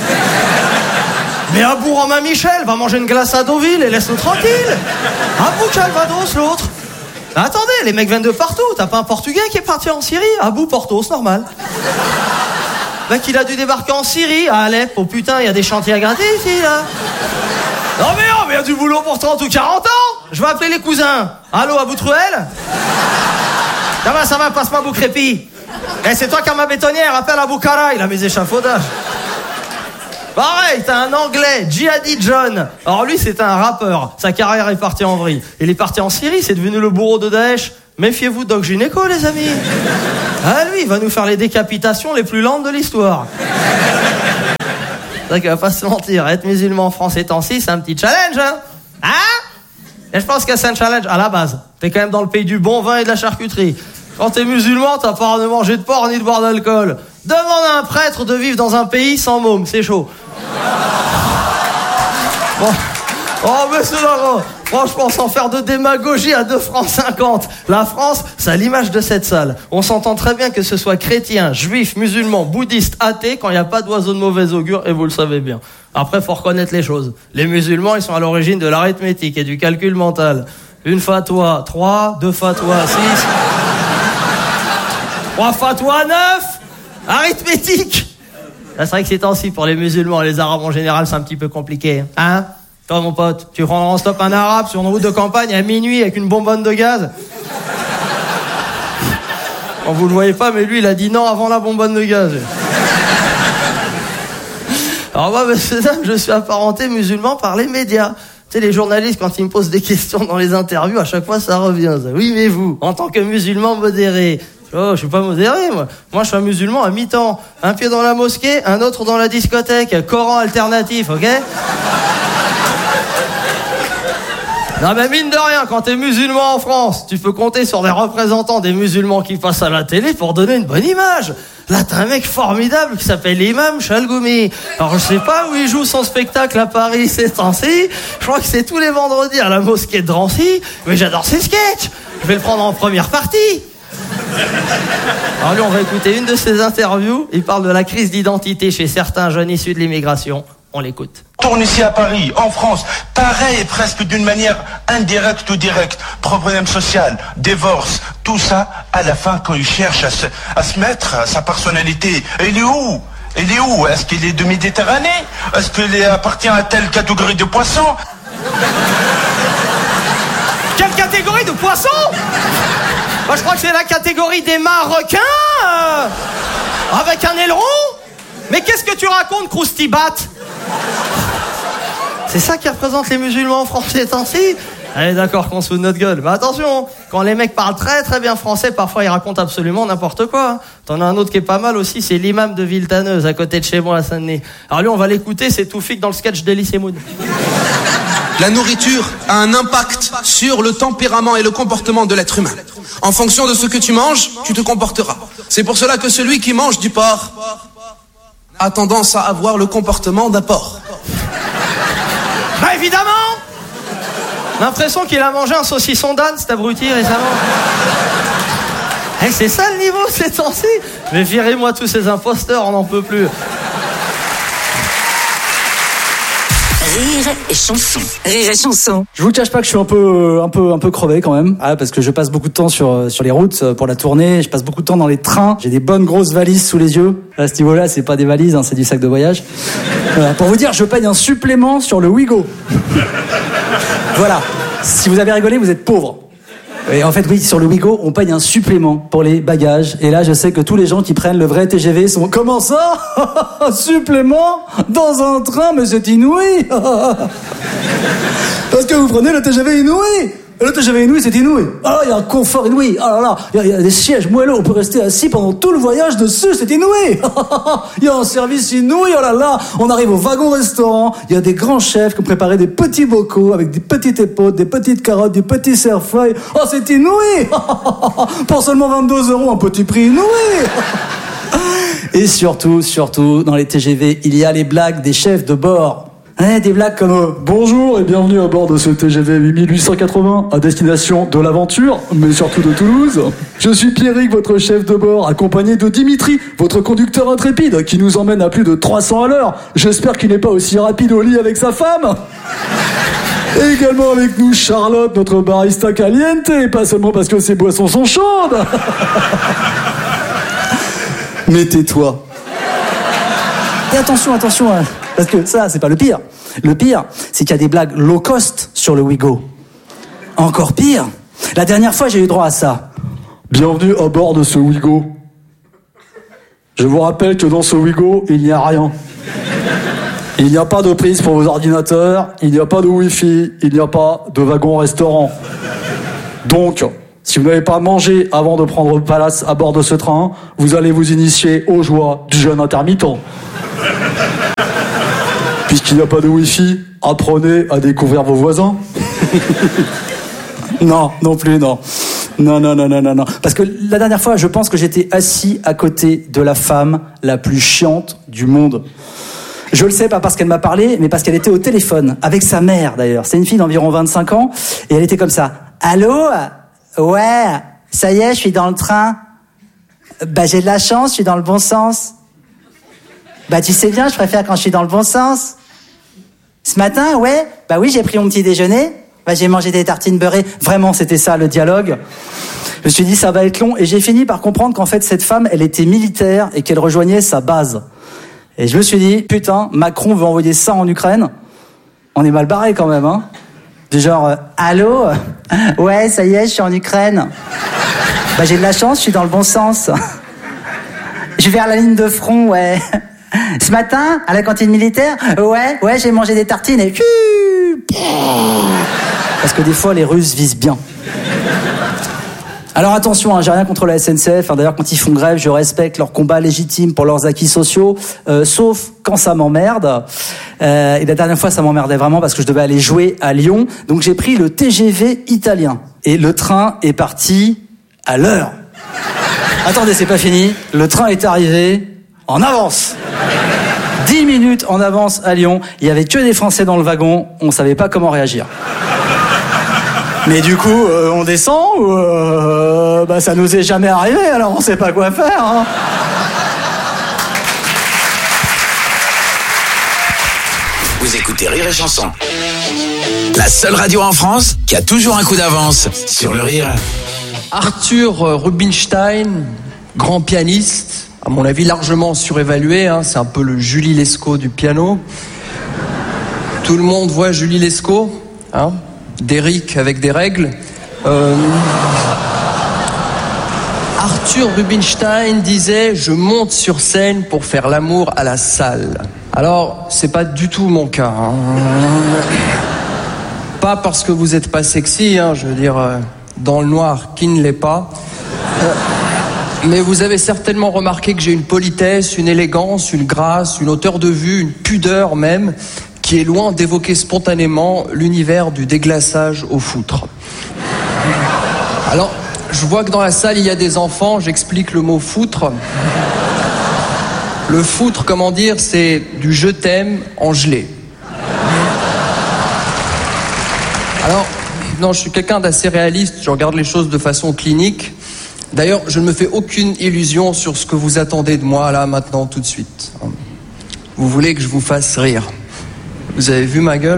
Mais Abou Romain Michel va manger une glace à Deauville et laisse-nous tranquille. Abou Calvados, l'autre. Attendez, les mecs viennent de partout. T'as pas un Portugais qui est parti en Syrie? Abou Portos, normal. Le mec, il a dû débarquer en Syrie, à Alep. Oh putain, il y a des chantiers à gratter ici, là. Non mais non, mais il y a du boulot pour trente ou quarante ans. Je vais appeler les cousins. Allô, Abou Truel? Ça va, ça va, passe-moi Abou Crépi. Eh, c'est toi qui as ma bétonnière, appelle Abou Kara, il a mes échafaudages. Pareil, t'as un Anglais, Jihadi John. Alors lui, c'est un rappeur. Sa carrière est partie en vrille. Il est parti en Syrie, c'est devenu le bourreau de Daesh. Méfiez-vous Doc Gynéco, les amis. Ah, lui, il va nous faire les décapitations les plus lentes de l'histoire. C'est vrai qu'il va pas se mentir. Être musulman en France ces temps-ci, c'est un petit challenge, hein. Hein? Et je pense que c'est un challenge à la base. T'es quand même dans le pays du bon vin et de la charcuterie. Quand t'es musulman, t'as pas de manger de porc ni de boire d'alcool. Demande à un prêtre de vivre dans un pays sans môme, c'est chaud. Bon. Oh, monsieur Laurent, franchement, sans faire de démagogie à deux francs cinquante. La France, c'est à l'image de cette salle. On s'entend très bien que ce soit chrétien, juif, musulman, bouddhiste, athée, quand il n'y a pas d'oiseau de mauvais augure, et vous le savez bien. Après, faut reconnaître les choses. Les musulmans, ils sont à l'origine de l'arithmétique et du calcul mental. Une fatwa, trois, deux fatwas, six, trois fatwas, neuf, arithmétique. Là, c'est vrai que ces temps-ci, pour les musulmans et les arabes en général, c'est un petit peu compliqué. Hein? Toi, mon pote, tu prends en stop un arabe sur une route de campagne à minuit avec une bonbonne de gaz. Bon, vous le voyez pas, mais lui, il a dit non avant la bonbonne de gaz. Alors moi, monsieur dame, je suis apparenté musulman par les médias. Tu sais, les journalistes, quand ils me posent des questions dans les interviews, à chaque fois, ça revient. Ça. Oui, mais vous, en tant que musulman modéré... Oh, je suis pas modéré, moi. Moi, je suis un musulman à mi-temps. Un pied dans la mosquée, un autre dans la discothèque. Coran alternatif, ok? Non, mais mine de rien, quand t'es musulman en France, tu peux compter sur des représentants des musulmans qui passent à la télé pour donner une bonne image. Là, t'as un mec formidable qui s'appelle Imam Chalgoumi. Alors, je sais pas où il joue son spectacle à Paris ces temps-ci. Je crois que c'est tous les vendredis à la mosquée de Drancy. Mais j'adore ses sketchs. Je vais le prendre en première partie. Alors lui, on va écouter une de ses interviews. Il parle de la crise d'identité chez certains jeunes issus de l'immigration. On l'écoute.
Tourne ici à Paris, en France, pareil, presque d'une manière indirecte ou directe. Problème social, divorce, tout ça, à la fin, quand il cherche à se, à se mettre à sa personnalité, il est où? Il est où? Est-ce qu'il est de Méditerranée? Est-ce qu'il appartient à telle catégorie de poissons?
Quelle catégorie de poissons? Bah, je crois que c'est la catégorie des marocains euh, avec un aileron. Mais qu'est-ce que tu racontes, Croustibat? C'est ça qui représente les musulmans en France ces temps-ci? Allez, d'accord, qu'on se fout de notre gueule. Mais attention, quand les mecs parlent très très bien français, parfois ils racontent absolument n'importe quoi. T'en as un autre qui est pas mal aussi, c'est l'imam de Villetaneuse, à côté de chez moi à Saint-Denis. Alors lui, on va l'écouter, c'est Toufik dans le sketch d'Elie Semoun.
La nourriture a un impact sur le tempérament et le comportement de l'être humain. En fonction de ce que tu manges, tu te comporteras. C'est pour cela que celui qui mange du porc a tendance à avoir le comportement d'un porc.
Bah évidemment! L'impression qu'il a mangé un saucisson d'âne, cet abruti, récemment. Eh, c'est ça le niveau, ces temps-ci? Mais virez-moi tous ces imposteurs, on n'en peut plus.
Rire et chanson. Rire et chanson.
Je vous cache pas que je suis un peu, un peu, un peu crevé quand même. Ah, parce que je passe beaucoup de temps sur, sur les routes pour la tournée. Je passe beaucoup de temps dans les trains. J'ai des bonnes grosses valises sous les yeux. À ce niveau-là, c'est pas des valises, hein, c'est du sac de voyage. Voilà. Pour vous dire, je paye un supplément sur le Ouigo. Voilà. Si vous avez rigolé, vous êtes pauvre. Et en fait, oui, sur le Ouigo, on paye un supplément pour les bagages. Et là, je sais que tous les gens qui prennent le vrai T G V sont... Comment ça? Un supplément dans un train? Mais c'est inouï. Parce que vous prenez le T G V inouï. Et le T G V inouï, c'est inouï. Ah, il y a un confort inouï. Ah là là, il y, y a des sièges moelleux, on peut rester assis pendant tout le voyage dessus, c'est inouï. Il y a un service inouï, oh là là. On arrive au wagon-restaurant, il y a des grands chefs qui ont préparé des petits bocaux avec des petites épautes, des petites carottes, du petit cerfeuil. Oh, c'est inouï. Pour seulement vingt-deux euros, un petit prix inouï. Et surtout, surtout, dans les T G V, il y a les blagues des chefs de bord. Hein, des blagues comme euh, bonjour et bienvenue à bord de ce T G V huit mille huit cent quatre-vingts à destination de l'aventure, mais surtout de Toulouse. Je suis Pierrick, votre chef de bord, accompagné de Dimitri, votre conducteur intrépide, qui nous emmène à plus de trois cents à l'heure. J'espère qu'il n'est pas aussi rapide au lit avec sa femme. Et également avec nous Charlotte, notre barista caliente, pas seulement parce que ses boissons sont chaudes. Mais tais-toi. Et attention, attention, hein, parce que ça, c'est pas le pire. Le pire, c'est qu'il y a des blagues low cost sur le Ouigo. Encore pire, la dernière fois, j'ai eu droit à ça. Bienvenue à bord de ce Ouigo. Je vous rappelle que dans ce Ouigo, il n'y a rien. Il n'y a pas de prise pour vos ordinateurs, il n'y a pas de wifi, il n'y a pas de wagon-restaurant. Donc, si vous n'avez pas mangé avant de prendre place à bord de ce train, vous allez vous initier aux joies du jeûne intermittent. Puisqu'il n'y a pas de wifi, apprenez à découvrir vos voisins. Non, non plus, non. Non, non, non, non, non, non. Parce que la dernière fois, je pense que j'étais assis à côté de la femme la plus chiante du monde. Je le sais, pas parce qu'elle m'a parlé, mais parce qu'elle était au téléphone, avec sa mère d'ailleurs. C'est une fille d'environ vingt-cinq ans, et elle était comme ça. Allô ? Ouais, ça y est, je suis dans le train. Bah j'ai de la chance, je suis dans le bon sens. Bah tu sais bien, je préfère quand je suis dans le bon sens. Ce matin, ouais, bah oui, j'ai pris mon petit déjeuner. Bah, j'ai mangé des tartines beurrées. Vraiment, c'était ça, le dialogue. Je me suis dit, ça va être long. Et j'ai fini par comprendre qu'en fait, cette femme, elle était militaire et qu'elle rejoignait sa base. Et je me suis dit, putain, Macron veut envoyer ça en Ukraine. On est mal barré quand même, hein. Du genre, euh, allô ? Ouais, ça y est, je suis en Ukraine. Bah, j'ai de la chance, je suis dans le bon sens. Je vais vers la ligne de front, ouais. Ce matin, à la cantine militaire, ouais, ouais, j'ai mangé des tartines et... Parce que des fois, les Russes visent bien. Alors attention, hein, j'ai rien contre la S N C F. Hein, d'ailleurs, quand ils font grève, je respecte leur combat légitime pour leurs acquis sociaux, euh, sauf quand ça m'emmerde. Euh, et la dernière fois, ça m'emmerdait vraiment parce que je devais aller jouer à Lyon. Donc j'ai pris le T G V italien. Et le train est parti à l'heure. Attendez, c'est pas fini. Le train est arrivé en avance. Dix minutes en avance à Lyon. Il y avait que des Français dans le wagon. On savait pas comment réagir. Mais du coup, euh, on descend ou euh, bah ça nous est jamais arrivé, alors on sait pas quoi faire. Hein.
Vous écoutez Rire et Chanson, la seule radio en France qui a toujours un coup d'avance sur le rire.
Arthur Rubinstein, grand pianiste, à mon avis largement surévalué, hein, c'est un peu le Julie Lescaut du piano. Tout le monde voit Julie Lescaut, hein, d'Eric avec des règles. Euh... Arthur Rubinstein disait « Je monte sur scène pour faire l'amour à la salle ». Alors, c'est pas du tout mon cas. Hein. Pas parce que vous êtes pas sexy, hein, je veux dire, euh, dans le noir, qui ne l'est pas. Euh, mais vous avez certainement remarqué que j'ai une politesse, une élégance, une grâce, une hauteur de vue, une pudeur même, qui est loin d'évoquer spontanément l'univers du déglaçage au foutre. Alors, je vois que dans la salle, il y a des enfants, j'explique le mot foutre. Le foutre, comment dire, c'est du je t'aime en gelée. Alors, non, je suis quelqu'un d'assez réaliste, je regarde les choses de façon clinique. D'ailleurs, je ne me fais aucune illusion sur ce que vous attendez de moi, là, maintenant, tout de suite. Vous voulez que je vous fasse rire. Vous avez vu ma gueule ?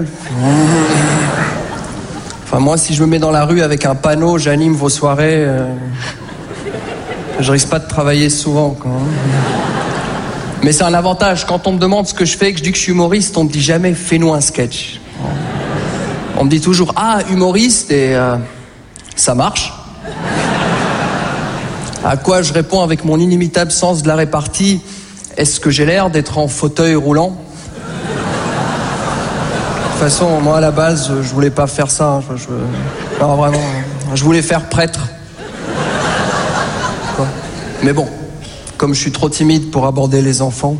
Enfin, moi, si je me mets dans la rue avec un panneau, j'anime vos soirées, euh... je risque pas de travailler souvent, quoi. Mais c'est un avantage. Quand on me demande ce que je fais, que je dis que je suis humoriste, on me dit jamais « fais-nous un sketch ». On me dit toujours « ah, humoriste » et euh, ça marche. À quoi je réponds avec mon inimitable sens de la répartie « est-ce que j'ai l'air d'être en fauteuil roulant ?» De toute façon, moi, à la base, je voulais pas faire ça. Je, je, non, vraiment, je voulais faire prêtre. Quoi. Mais bon, comme je suis trop timide pour aborder les enfants.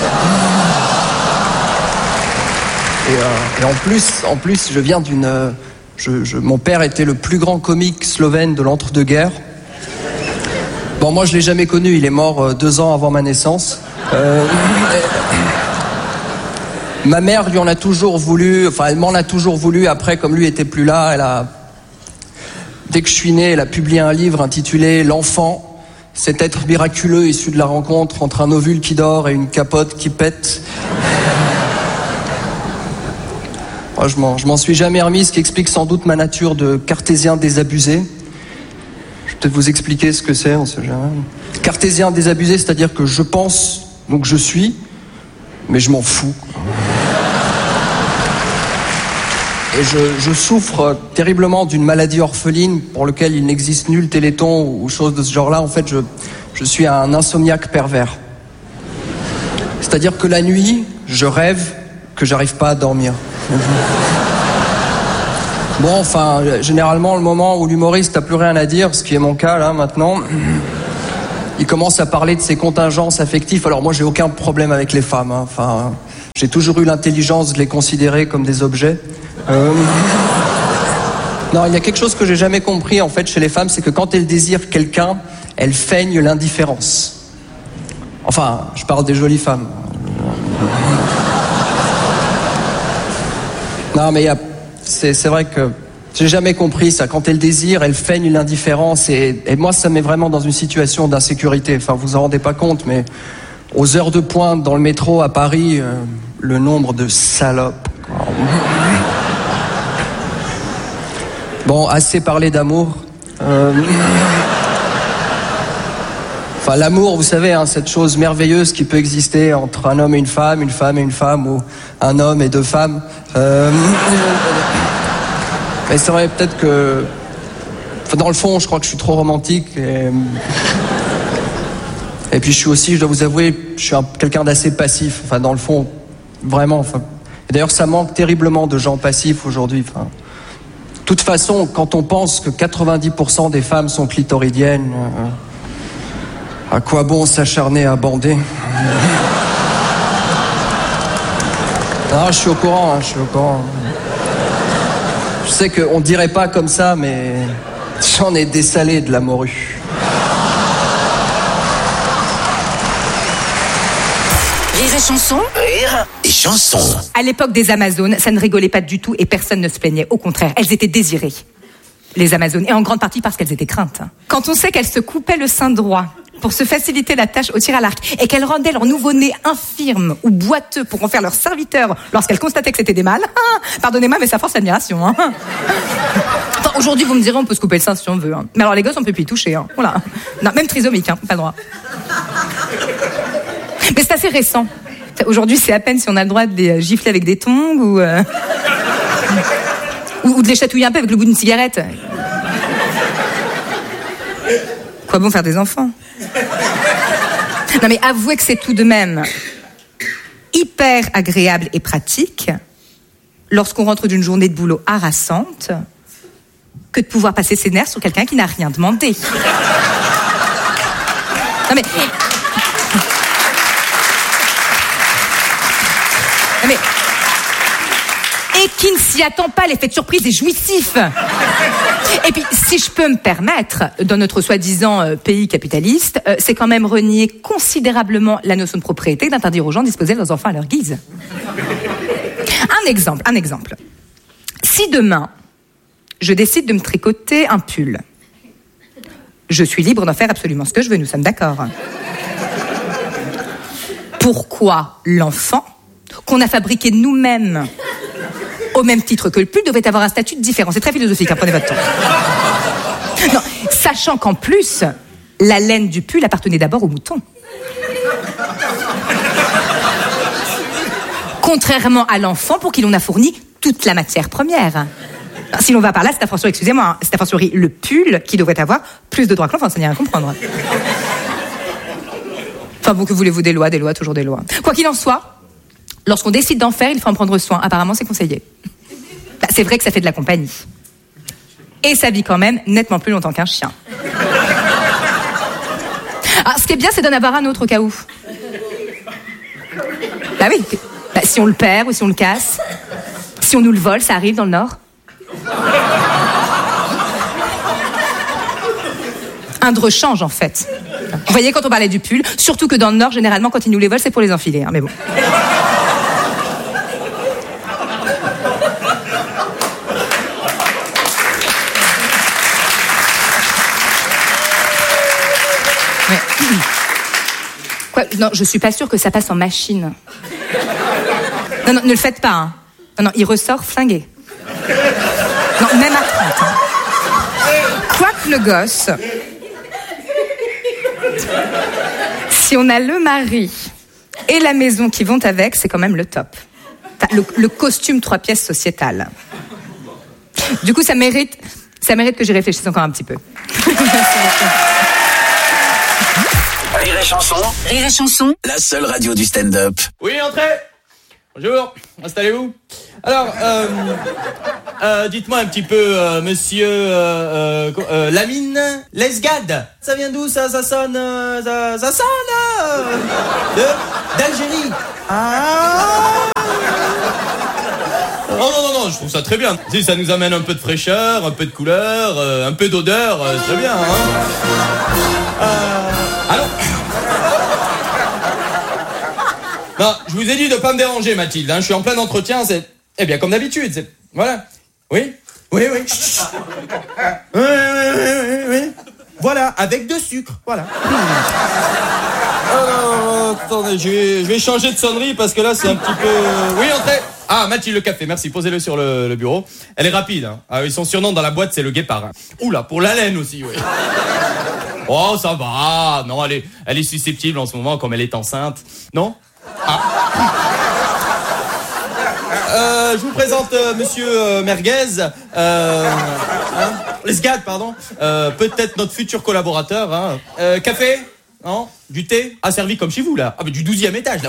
Et, euh, et en plus, en plus, je viens d'une... Euh, je, je, mon père était le plus grand comique slovène de l'entre-deux-guerres. Bon, moi, je l'ai jamais connu. Il est mort euh, deux ans avant ma naissance. Euh, Ma mère lui en a toujours voulu, enfin elle m'en a toujours voulu. Après, comme lui était plus là, elle a, dès que je suis né, elle a publié un livre intitulé L'enfant, cet être miraculeux issu de la rencontre entre un ovule qui dort et une capote qui pète. Moi, je m'en, je m'en suis jamais remis, ce qui explique sans doute ma nature de cartésien désabusé. Je vais peut-être vous expliquer ce que c'est, on sait jamais. Cartésien désabusé, c'est-à-dire que je pense, donc je suis, mais je m'en fous. Et je, je souffre terriblement d'une maladie orpheline pour laquelle il n'existe nul téléthon ou chose de ce genre-là. En fait, je, je suis un insomniaque pervers. C'est-à-dire que la nuit, je rêve que j'arrive pas à dormir. Bon, enfin, généralement, le moment où l'humoriste n'a plus rien à dire, ce qui est mon cas là maintenant, il commence à parler de ses contingences affectives. Alors moi, j'ai aucun problème avec les femmes. Hein. Enfin, j'ai toujours eu l'intelligence de les considérer comme des objets. Euh... Non, il y a quelque chose que j'ai jamais compris en fait chez les femmes, c'est que quand elles désirent quelqu'un, elles feignent l'indifférence. Enfin, je parle des jolies femmes. Non, mais il y a... c'est, c'est vrai que j'ai jamais compris ça. Quand elles désirent, elles feignent l'indifférence. Et, et moi, ça me met vraiment dans une situation d'insécurité. Enfin, vous en rendez pas compte, mais aux heures de pointe dans le métro à Paris, euh, le nombre de salopes. Bon, assez parlé d'amour. Euh... Enfin, l'amour, vous savez, hein, cette chose merveilleuse qui peut exister entre un homme et une femme, une femme et une femme, ou un homme et deux femmes. Euh... Mais c'est vrai, peut-être que... Enfin, dans le fond, je crois que je suis trop romantique. Et, et puis je suis aussi, je dois vous avouer, je suis un... quelqu'un d'assez passif. Enfin, dans le fond, vraiment. Enfin... Et d'ailleurs, ça manque terriblement de gens passifs aujourd'hui. Enfin... De toute façon, quand on pense que quatre-vingt-dix pour cent des femmes sont clitoridiennes... Euh... À quoi bon s'acharner à bander? Non, je suis au courant, hein, je suis au courant. Je sais qu'on dirait pas comme ça, mais j'en ai dessalé de la morue.
Rire et chanson.
Rire et chanson.
À l'époque des Amazones, ça ne rigolait pas du tout et personne ne se plaignait. Au contraire, elles étaient désirées, les Amazones, et en grande partie parce qu'elles étaient craintes. Quand on sait qu'elles se coupaient le sein droit pour se faciliter la tâche au tir à l'arc et qu'elles rendaient leur nouveau-né infirme ou boiteux pour en faire leur serviteur lorsqu'elles constataient que c'était des mâles, ah, pardonnez-moi, mais ça force l'admiration. Hein. Enfin, aujourd'hui, vous me direz, on peut se couper le sein si on veut. Hein. Mais alors les gosses, on peut plus y toucher. Hein. Voilà. Non, même trisomique, hein, pas le droit. Mais c'est assez récent. Aujourd'hui, c'est à peine si on a le droit de les gifler avec des tongs ou, euh... ou, ou de les chatouiller un peu avec le bout d'une cigarette. Quoi bon faire des enfants? Non mais avouez que c'est tout de même hyper agréable et pratique lorsqu'on rentre d'une journée de boulot harassante que de pouvoir passer ses nerfs sur quelqu'un qui n'a rien demandé. Non mais... Non mais... Et qui ne s'y attend pas, l'effet de surprise est jouissif. Et puis, si je peux me permettre, dans notre soi-disant euh, pays capitaliste, euh, c'est quand même renier considérablement la notion de propriété d'interdire aux gens de disposer de leurs enfants à leur guise. Un exemple, un exemple. Si demain, je décide de me tricoter un pull, je suis libre d'en faire absolument ce que je veux, nous sommes d'accord. Pourquoi l'enfant, qu'on a fabriqué nous-mêmes, au même titre que le pull, devait avoir un statut différent? C'est très philosophique, hein, prenez votre temps. Non, sachant qu'en plus, la laine du pull appartenait d'abord aux moutons. Contrairement à l'enfant pour qui l'on a fourni toute la matière première. Si l'on va par là, c'est a fortiori, excusez-moi, hein, c'est a fortiori le pull qui devrait avoir plus de droits que l'enfant, ça n'y a rien à comprendre. Enfin bon, que voulez-vous, des lois, des lois, toujours des lois. Quoi qu'il en soit, lorsqu'on décide d'en faire, il faut en prendre soin. Apparemment, c'est conseillé. Bah, c'est vrai que ça fait de la compagnie. Et ça vit quand même nettement plus longtemps qu'un chien. Alors, ce qui est bien, c'est d'en avoir un autre au cas où. Bah oui. Bah, si on le perd ou si on le casse, si on nous le vole, ça arrive dans le Nord. Un de rechange, en fait. Vous voyez, quand on parlait du pull, surtout que dans le Nord, généralement, quand ils nous les volent, c'est pour les enfiler. Hein, mais bon. Quoi? Non, je suis pas sûre que ça passe en machine. Non, non, ne le faites pas. Hein. Non, non, il ressort flingué. Non, même à trente. Hein. Quoique le gosse, si on a le mari et la maison qui vont avec, c'est quand même le top. Enfin, le, le costume trois pièces sociétal. Du coup, ça mérite, ça mérite que j'y réfléchisse encore un petit peu.
Rire et chanson.
Rire et chanson.
La seule radio du stand-up.
Oui, entrez.
Bonjour, installez-vous. Alors, euh, euh, dites-moi un petit peu, euh, monsieur euh, euh, euh, Lamine Lesgade. Ça vient d'où ça? Ça sonne, euh, ça, ça sonne euh, de d'Algérie. Ah. Oh non, non, non, je trouve ça très bien. Si ça nous amène un peu de fraîcheur, un peu de couleur, euh, un peu d'odeur, euh, c'est très bien. Hein. Euh, allô. Non, je vous ai dit de pas me déranger, Mathilde. Hein. Je suis en plein entretien, c'est... Eh bien, comme d'habitude, c'est... Voilà. Oui. Oui, oui. Oui, oui, oui, oui, oui. Voilà, avec de sucre, voilà. Alors, attendez, je vais, je vais changer de sonnerie parce que là, c'est un petit peu... Oui, entrez. Ah, Mathilde, le café, merci, posez-le sur le, le bureau. Elle est rapide, hein. Ah, son surnom dans la boîte, c'est le guépard. Hein. Oula, pour la laine aussi, oui. Oh, ça va. Non, elle est, elle est susceptible en ce moment, comme elle est enceinte. Non? Ah. Euh, je vous présente euh, monsieur euh, Merguez, euh, hein, Lesgade, pardon, euh, peut-être notre futur collaborateur. Hein. Euh, café? Non? Du thé? Ah, servi comme chez vous, là. Ah, mais du douzième étage, là.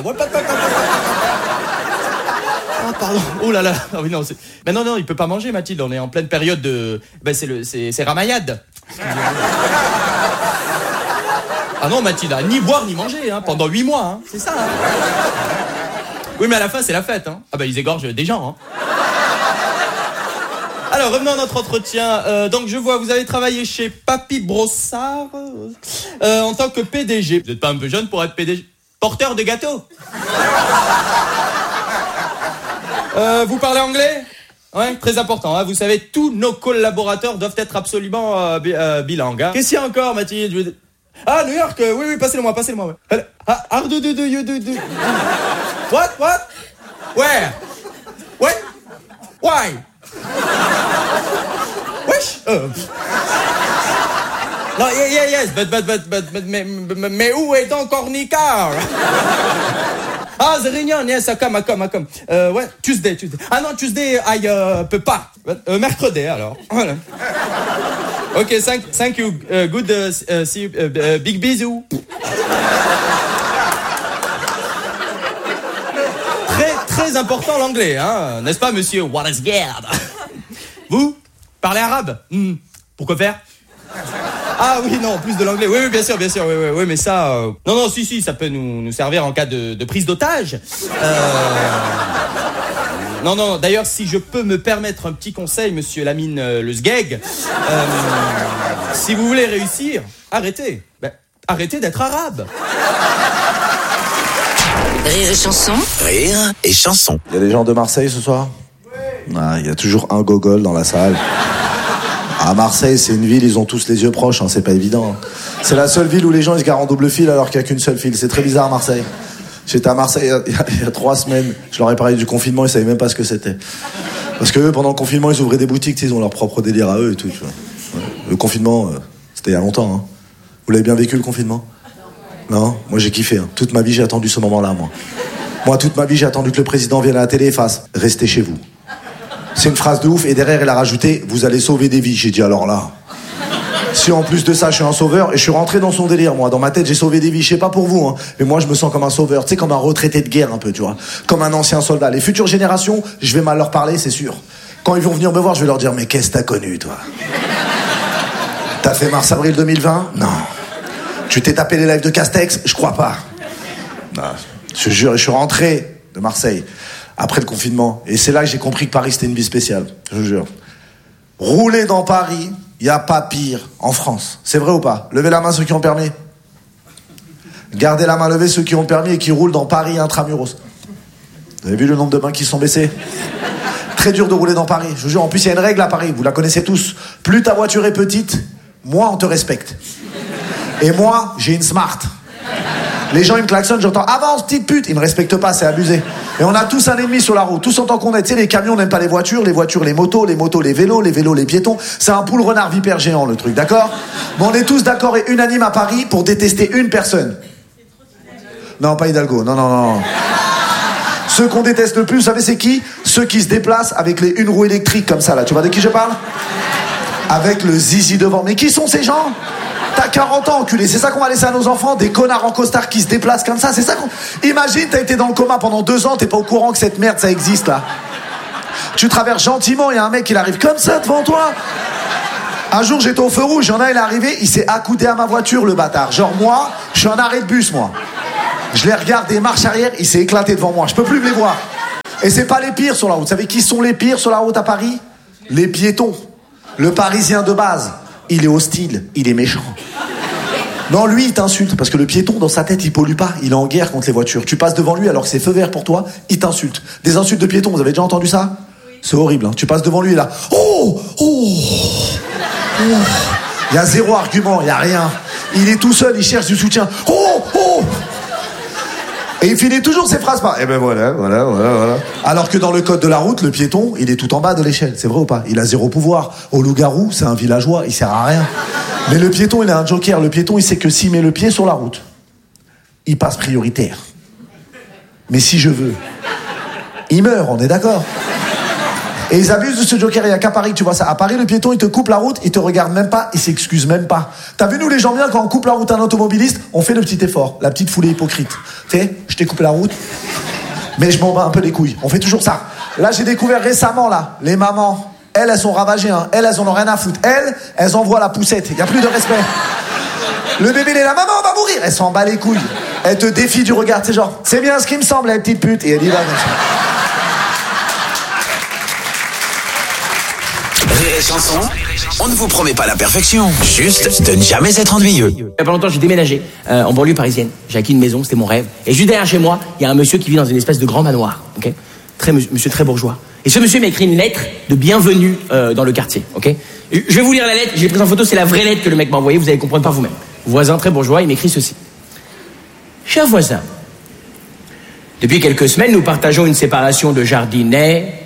Ah, pardon. Oh là là. Ah oui, non, c'est... Mais non, non, il peut pas manger, Mathilde. On est en pleine période de... Ben, c'est le, c'est, c'est Ramayad. Ah non, Mathilde, ni boire ni manger, hein, pendant huit mois, hein, c'est ça. Hein. Oui, mais à la fin, c'est la fête. Hein. Ah bah, ils égorgent des gens. Hein. Alors, revenons à notre entretien. Euh, donc, je vois, vous avez travaillé chez Papy Brossard euh, en tant que P D G. Vous n'êtes pas un peu jeune pour être P D G? Porteur de gâteaux. euh, vous parlez anglais? Ouais, très important. Hein. Vous savez, tous nos collaborateurs doivent être absolument euh, bi- euh, bilingues. Hein. Qu'est-ce qu'il y a encore, Mathilde? Ah, New York, euh, oui, oui, passez-le-moi, passez-le-moi. Ouais. Ah, ah, de, de, de, de, de. What, what? Where? What? Why? Wesh? Uh. Non, yeah, yeah, yes, but, but, but, but, but, mais, mais, mais où est donc Ornicar? Ah, the réunion, yes, I come, I come, I come. Euh, ouais, Tuesday, Tuesday. Ah non, Tuesday, I euh, peux pas. Euh, mercredi, alors. Voilà. Ok, thank, thank you. Uh, good, uh, uh, see you. Uh, uh, big bisous. Très, très important l'anglais, hein, n'est-ce pas, monsieur Wallace-Gard? Vous parlez arabe? hmm. Pourquoi faire? Ah oui, non, plus de l'anglais. Oui, oui, bien sûr, bien sûr. Oui, oui, oui, mais ça... Euh... Non, non, si, si, ça peut nous, nous servir en cas de, de prise d'otage. Euh... Non, non, d'ailleurs, si je peux me permettre un petit conseil, monsieur Lamine euh, Le Sgeg, euh, si vous voulez réussir, arrêtez. Ben, arrêtez d'être arabe.
Rire et chanson.
Rire et chanson.
Il y a des gens de Marseille ce soir? Ah, il y a toujours un gogol dans la salle. À Marseille, c'est une ville, ils ont tous les yeux proches, hein, c'est pas évident. C'est la seule ville où les gens ils se garent en double fil alors qu'il n'y a qu'une seule file. C'est très bizarre, Marseille. J'étais à Marseille il y, a, il y a trois semaines, je leur ai parlé du confinement, ils savaient même pas ce que c'était. Parce que eux, pendant le confinement, ils ouvraient des boutiques, ils ont leur propre délire à eux et tout. Tu vois. Ouais. Le confinement, euh, c'était il y a longtemps. Hein. Vous l'avez bien vécu, le confinement? Non? Moi, j'ai kiffé. Hein. Toute ma vie, j'ai attendu ce moment-là, moi. Moi, toute ma vie, j'ai attendu que le président vienne à la télé et fasse « Restez chez vous ». C'est une phrase de ouf, et derrière, il a rajouté « Vous allez sauver des vies ». J'ai dit « Alors là ». Si en plus de ça, je suis un sauveur, et je suis rentré dans son délire, moi. Dans ma tête, j'ai sauvé des vies. Je sais pas pour vous, hein, mais moi, je me sens comme un sauveur. Tu sais, comme un retraité de guerre, un peu, tu vois. Comme un ancien soldat. Les futures générations, je vais mal leur parler, c'est sûr. Quand ils vont venir me voir, je vais leur dire « Mais qu'est-ce que t'as connu, toi ? T'as fait mars-avril deux mille vingt ? Non. Tu t'es tapé les lives de Castex ? Je crois pas. Non. Je jure, je suis rentré de Marseille après le confinement. Et c'est là que j'ai compris que Paris, c'était une vie spéciale. Je vous jure. Rouler dans Paris, il n'y a pas pire en France. C'est vrai ou pas ? Levez la main ceux qui ont le permis. Gardez la main levée ceux qui ont le permis et qui roulent dans Paris intramuros. Vous avez vu le nombre de mains qui sont baissées ? Très dur de rouler dans Paris. Je vous jure, en plus, il y a une règle à Paris. Vous la connaissez tous. Plus ta voiture est petite, moins on te respecte. Et moi, j'ai une Smart. Les gens, ils me klaxonnent, j'entends « Avance, petite pute !» Ils me respectent pas, c'est abusé. Et on a tous un ennemi sur la route, tous en tant qu'on est. Tu sais, les camions n'aiment pas les voitures, les voitures, les motos, les motos, les vélos, les vélos, les piétons. C'est un poule renard vipère géant, le truc, d'accord ? Mais on est tous d'accord et unanimes à Paris pour détester une personne. Non, pas Hidalgo, non, non, non. Ceux qu'on déteste le plus, vous savez c'est qui ? Ceux qui se déplacent avec les une roue électriques comme ça, là. Tu vois de qui je parle ? Avec le zizi devant. Mais qui sont ces gens ? T'as quarante ans, enculé. C'est ça qu'on va laisser à nos enfants? Des connards en costard qui se déplacent comme ça? C'est ça qu'on... Imagine, t'as été dans le coma pendant deux ans, t'es pas au courant que cette merde, ça existe, là. Tu traverses gentiment, il y a un mec, il arrive comme ça devant toi. Un jour, j'étais au feu rouge, il y en a, il est arrivé, il s'est accoudé à ma voiture, le bâtard. Genre, moi, je suis en arrêt de bus, moi. Je les regarde des marches arrière, il s'est éclaté devant moi. Je peux plus me les voir. Et c'est pas les pires sur la route. Vous savez qui sont les pires sur la route à Paris? Les piétons. Le Parisien de base. Il est hostile, il est méchant. Non, lui, il t'insulte. Parce que le piéton, dans sa tête, il pollue pas. Il est en guerre contre les voitures. Tu passes devant lui alors que c'est feu vert pour toi, il t'insulte. Des insultes de piétons, vous avez déjà entendu ça? C'est horrible, hein. Tu passes devant lui et là... Oh, oh, oh. Il y a zéro argument, il y a rien. Il est tout seul, il cherche du soutien. Oh, oh. Et il finit toujours ses phrases par... Eh ben voilà, voilà, voilà, voilà. Alors que dans le code de la route, le piéton, il est tout en bas de l'échelle. C'est vrai ou pas? Il a zéro pouvoir. Au loup-garou, c'est un villageois, il sert à rien. Mais le piéton, il a un joker. Le piéton, il sait que s'il met le pied sur la route, il passe prioritaire. Mais si je veux, il meurt, on est d'accord? Et ils abusent de ce joker, il n'y a qu'à Paris, tu vois ça. À Paris, le piéton, il te coupe la route, il te regarde même pas, il s'excuse même pas. T'as vu, nous, les gens bien, quand on coupe la route à un automobiliste, on fait le petit effort, la petite foulée hypocrite. Tu sais, je t'ai coupé la route, mais je m'en bats un peu les couilles. On fait toujours ça. Là, j'ai découvert récemment, là, les mamans, elles, elles sont ravagées, hein. Elles, elles en ont rien à foutre. Elles, elles envoient la poussette, il n'y a plus de respect. Le bébé, il est là, maman, on va mourir. Elle s'en bat les couilles. Elle te défie du regard, c'est genre, c'est bien ce qui me semble, la petite pute. Et elle dit, va,
Rire et Chanson, on ne vous promet pas la perfection, juste de ne jamais être ennuyeux.
Il y a pas longtemps, j'ai déménagé euh, en banlieue parisienne. J'ai acquis une maison, c'était mon rêve. Et juste derrière chez moi, il y a un monsieur qui vit dans une espèce de grand manoir, ok, très monsieur très bourgeois. Et ce monsieur m'a écrit une lettre de bienvenue euh, dans le quartier, ok. Je vais vous lire la lettre. J'ai pris en photo, c'est la vraie lettre que le mec m'a envoyée. Vous allez comprendre par vous-même. Voisin très bourgeois, il m'écrit ceci. Cher voisin, depuis quelques semaines, nous partageons une séparation de jardinet.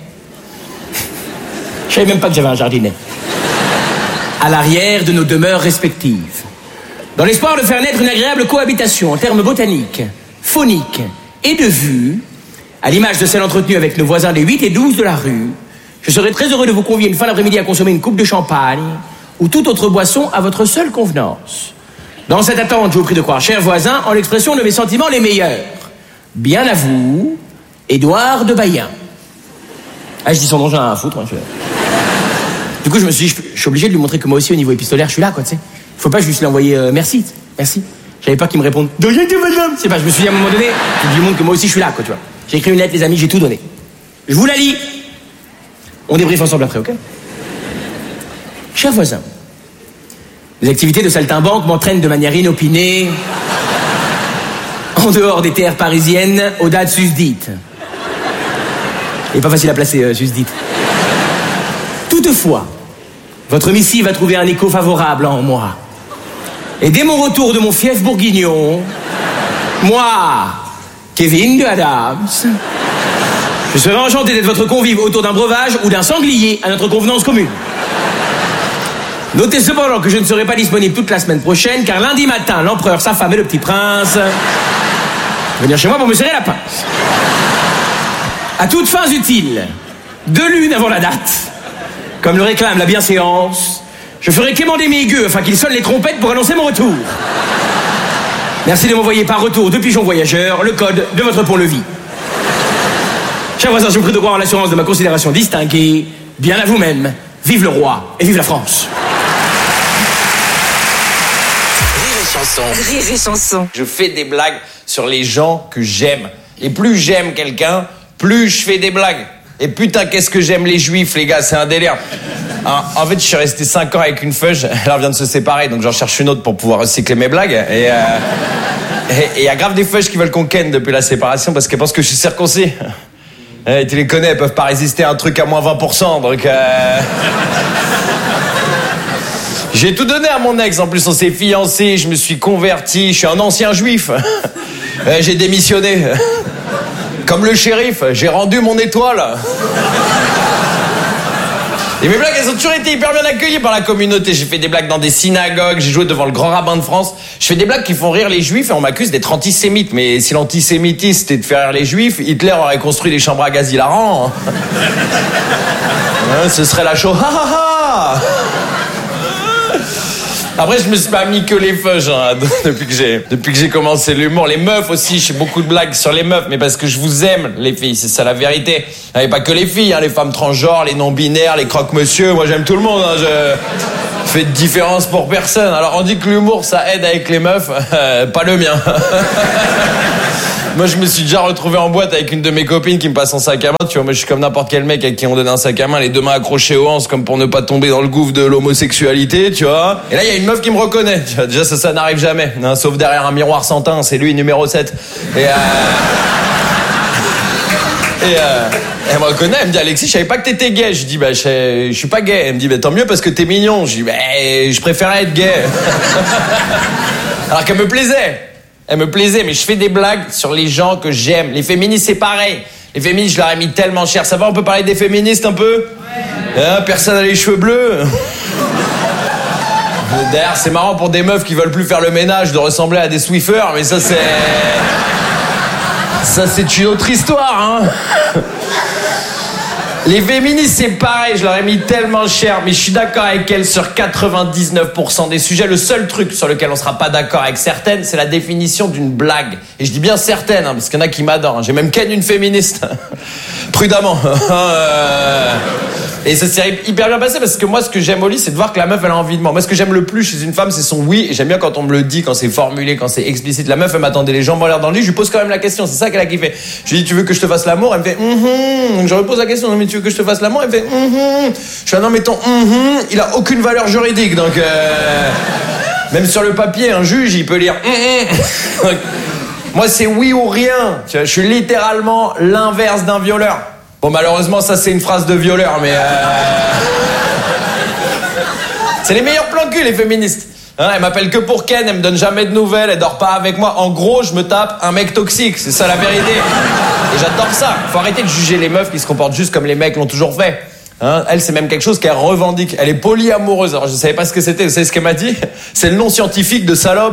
Je savais même pas que j'avais un jardinet. À l'arrière de nos demeures respectives. Dans l'espoir de faire naître une agréable cohabitation en termes botaniques, phoniques et de vue, à l'image de celle entretenue avec nos voisins des huit et douze de la rue, je serais très heureux de vous convier une fin d'après-midi à consommer une coupe de champagne ou toute autre boisson à votre seule convenance. Dans cette attente, je vous prie de croire, cher voisin, en l'expression de mes sentiments les meilleurs. Bien à vous, Édouard de Bayen. Ah, je dis son nom, j'en ai rien à foutre. Hein, je... Du coup, je me suis dit, je suis obligé de lui montrer que moi aussi, au niveau épistolaire, je suis là, quoi, tu sais. Faut pas juste lui envoyer euh, merci, merci. J'avais peur qu'il me réponde de rien, madame. C'est pas, je me suis dit à un moment donné, je lui montre que moi aussi, je suis là, quoi, tu vois. J'ai écrit une lettre, les amis, j'ai tout donné. Je vous la lis. On débriefe ensemble après, ok? Cher voisin, les activités de saltimbanque m'entraînent de manière inopinée en dehors des terres parisiennes aux dates susdites. Il n'est pas facile à placer, euh, susdite. Toutefois, votre missive va trouver un écho favorable en moi. Et dès mon retour de mon fief bourguignon, moi, Kevin de Adams, je serai enchanté d'être votre convive autour d'un breuvage ou d'un sanglier à notre convenance commune. Notez cependant que je ne serai pas disponible toute la semaine prochaine, car lundi matin, l'empereur, sa femme et le petit prince vont venir chez moi pour me serrer la pince. À toutes fins utiles, deux lunes avant la date, comme le réclame la bienséance, je ferai quémander mes gueux afin qu'ils sonnent les trompettes pour annoncer mon retour. Merci de m'envoyer par retour de pigeon voyageur le code de votre pont-levis. Chers voisins, je vous prie de croire en l'assurance de ma considération distinguée. Bien à vous-même. Vive le roi et vive la France.
Rire et Chanson.
Rire et Chanson.
Je fais des blagues sur les gens que j'aime. Et plus j'aime quelqu'un, plus je fais des blagues. Et putain, qu'est-ce que j'aime les juifs, les gars, c'est un délire. Hein, en fait, je suis resté cinq ans avec une feuge, elle vient de se séparer, donc j'en cherche une autre pour pouvoir recycler mes blagues. Et il y a grave des feuges qui veulent qu'on ken depuis la séparation parce qu'elles pensent que je suis circoncis. Et tu les connais, elles peuvent pas résister à un truc à moins vingt pour cent, donc... Euh... J'ai tout donné à mon ex, en plus on s'est fiancés, je me suis converti, je suis un ancien juif. J'ai démissionné. Comme le shérif, j'ai rendu mon étoile. Et mes blagues, elles ont toujours été hyper bien accueillies par la communauté. J'ai fait des blagues dans des synagogues, j'ai joué devant le grand rabbin de France. Je fais des blagues qui font rire les juifs et on m'accuse d'être antisémite. Mais si l'antisémitisme c'était de faire rire les juifs, Hitler aurait construit des chambres à gaz hilarants. Ouais, ce serait la show. Ha ha ha. Après, je me suis pas mis que les feuges hein, depuis que j'ai depuis que j'ai commencé l'humour. Les meufs aussi, je fais beaucoup de blagues sur les meufs, mais parce que je vous aime, les filles, c'est ça la vérité. Et pas que les filles, hein, les femmes transgenres, les non-binaires, les croque-monsieur. Moi, j'aime tout le monde. Hein, je fais de différence pour personne. Alors, on dit que l'humour, ça aide avec les meufs. Euh, pas le mien. Moi, je me suis déjà retrouvé en boîte avec une de mes copines qui me passe en sac à main. Tu vois, moi, je suis comme n'importe quel mec à qui on donne un sac à main, les deux mains accrochées aux hanches, comme pour ne pas tomber dans le gouffre de l'homosexualité, tu vois. Et là, il y a une meuf qui me reconnaît. Tu vois, déjà, ça, ça n'arrive jamais. Hein, sauf derrière un miroir sans teint, c'est lui, numéro sept. Et, euh... Et euh... elle me reconnaît, elle me dit Alexis, je savais pas que t'étais gay. Je dis bah je, je suis pas gay. Elle me dit bah tant mieux parce que t'es mignon. Je dis bah je préférais être gay. Alors qu'elle me plaisait. Elle me plaisait, mais je fais des blagues sur les gens que j'aime. Les féministes, c'est pareil. Les féministes, je leur ai mis tellement cher. Ça va, on peut parler des féministes un peu hein, personne n'a les cheveux bleus. D'ailleurs, c'est marrant pour des meufs qui veulent plus faire le ménage de ressembler à des Swiffers, mais ça, c'est... Ça, c'est une autre histoire, hein. Les féministes, c'est pareil, je leur ai mis tellement cher, mais je suis d'accord avec elles sur quatre-vingt-dix-neuf pour cent des sujets. Le seul truc sur lequel on sera pas d'accord avec certaines, c'est la définition d'une blague. Et je dis bien certaines, hein, parce qu'il y en a qui m'adorent. Hein. J'ai même ken une féministe. Prudemment. euh... Et ça s'est hyper bien passé, parce que moi, ce que j'aime au lit, c'est de voir que la meuf, elle a envie de moi. Moi, ce que j'aime le plus chez une femme, c'est son oui. Et j'aime bien quand on me le dit, quand c'est formulé, quand c'est explicite. La meuf, elle m'attendait les jambes en l'air dans le lit. Je lui pose quand même la question. C'est ça qu'elle a kiffé. Je lui dis, tu veux que je te fasse l'amour? Elle me fait, mm-hmm. Donc je repose la question. Mais tu veux que je te fasse l'amour? Elle me fait, mm-hmm. Je fais, non, mais ton mm-hmm, il a aucune valeur juridique. Donc, euh... même sur le papier, un juge, il peut lire, mm-hmm. Moi, c'est oui ou rien. Tu vois, je suis littéralement l'inverse d'un violeur. Bon, malheureusement, ça, c'est une phrase de violeur, mais... Euh... c'est les meilleurs plans cul, les féministes. Hein, elle m'appelle que pour ken, elle me donne jamais de nouvelles, elle dort pas avec moi. En gros, je me tape un mec toxique, c'est ça la vérité. Et j'adore ça. Faut arrêter de juger les meufs qui se comportent juste comme les mecs l'ont toujours fait. Hein, elle, c'est même quelque chose qu'elle revendique. Elle est polyamoureuse. Alors, je savais pas ce que c'était. Vous savez ce qu'elle m'a dit? C'est le nom scientifique de salope.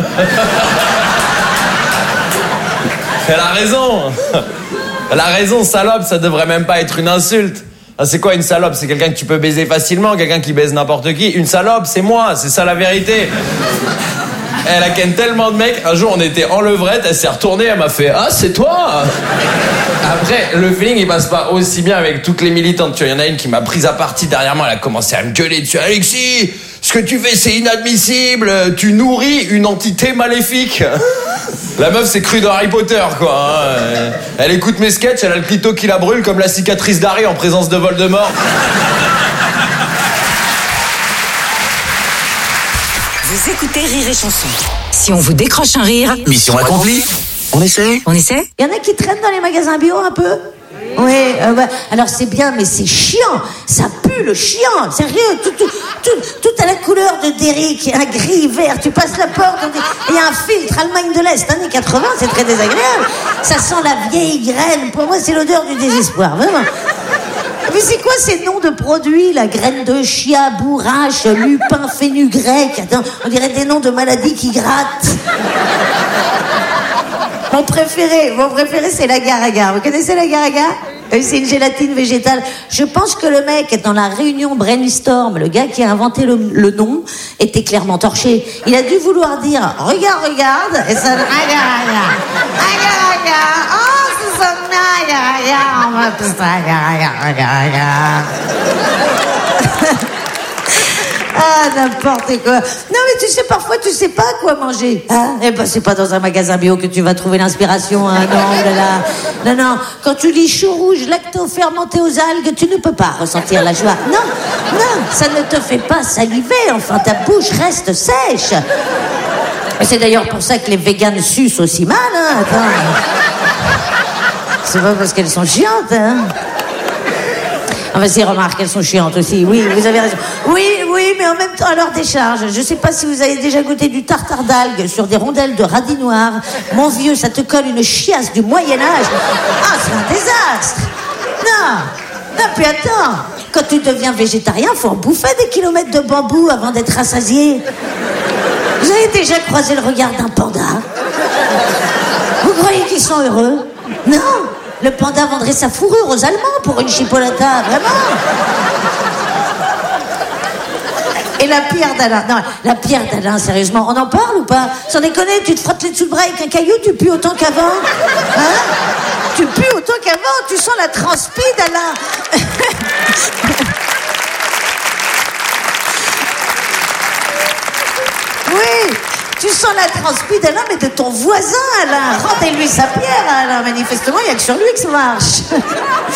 Elle a raison. Elle a raison, salope, ça devrait même pas être une insulte. Ah, c'est quoi une salope? C'est quelqu'un que tu peux baiser facilement, quelqu'un qui baise n'importe qui. Une salope, c'est moi, c'est ça la vérité. Elle a ken tellement de mecs. Un jour, on était en levrette, elle s'est retournée, elle m'a fait « Ah, c'est toi !» Après, le feeling, il passe pas aussi bien avec toutes les militantes. Tu vois, il y en a une qui m'a prise à partie derrière moi, elle a commencé à me gueuler dessus. « Alexis, ce que tu fais, c'est inadmissible. Tu nourris une entité maléfique. » La meuf s'est crue dans Harry Potter, quoi. Hein. Elle écoute mes sketchs, elle a le clito qui la brûle comme la cicatrice d'Harry en présence de Voldemort.
Vous écoutez Rire et Chanson. Si on vous décroche un rire...
Mission accomplie. On essaie?
On essaie?
Il y en a qui traînent dans les magasins bio un peu? Oui, euh, bah, alors c'est bien, mais c'est chiant. Ça pue le chien. Sérieux, tout, tout, tout, tout à la couleur de Derrick, un gris, vert. Tu passes la porte, il y a un filtre Allemagne de l'Est, années quatre-vingts, c'est très désagréable. Ça sent la vieille graine. Pour moi, c'est l'odeur du désespoir, vraiment. Mais c'est quoi ces noms de produits, la graine de chia, bourrache, lupin, fenugrec? Attends, on dirait des noms de maladies qui grattent. Mon préféré, mon préféré, c'est l'agar-agar. Vous connaissez l'agar-agar? C'est une gélatine végétale. Je pense que le mec, dans la réunion brainstorm, le gars qui a inventé le, le nom, était clairement torché. Il a dû vouloir dire « Regarde, regarde » et ça donne « Agar-agar, agar-agar, oh, c'est ça, agar-agar, on va appeler ça agar-agar, agar-agar. » Ah, n'importe quoi. Non, mais tu sais, parfois, tu sais pas quoi manger. Hein? Eh ben, c'est pas dans un magasin bio que tu vas trouver l'inspiration, hein. Non, là, là. Non, non. Quand tu lis chou rouge, lacto-fermenté aux algues, tu ne peux pas ressentir la joie. Non, non, ça ne te fait pas saliver. Enfin, ta bouche reste sèche. Et c'est d'ailleurs pour ça que les véganes sucent aussi mal, hein. Attends. C'est pas parce qu'elles sont chiantes, hein. Enfin, si, remarque, elles sont chiantes aussi. Oui, vous avez raison. Oui, oui, mais en même temps, à leur décharge. Je sais pas si vous avez déjà goûté du tartare d'algues sur des rondelles de radis noirs. Mon vieux, ça te colle une chiasse du Moyen-Âge. Ah, c'est un désastre. Non, non, puis attends. Quand tu deviens végétarien, faut en bouffer des kilomètres de bambou avant d'être rassasié. Vous avez déjà croisé le regard d'un panda? Vous croyez qu'ils sont heureux? Non. Le panda vendrait sa fourrure aux Allemands pour une chipolata, vraiment. Et la pierre d'Alain. Non, la pierre d'Alain, sérieusement, on en parle ou pas? Sans déconner, tu te frottes les dessous le bras avec un caillou, tu pues autant qu'avant? Hein? Tu pues autant qu'avant, tu sens la transpi d'Alain. Oui, tu sens la transpi d'Alain, mais de ton voisin, Alain. Rendez-lui sa pierre, Alain. Manifestement, il n'y a que sur lui que ça marche.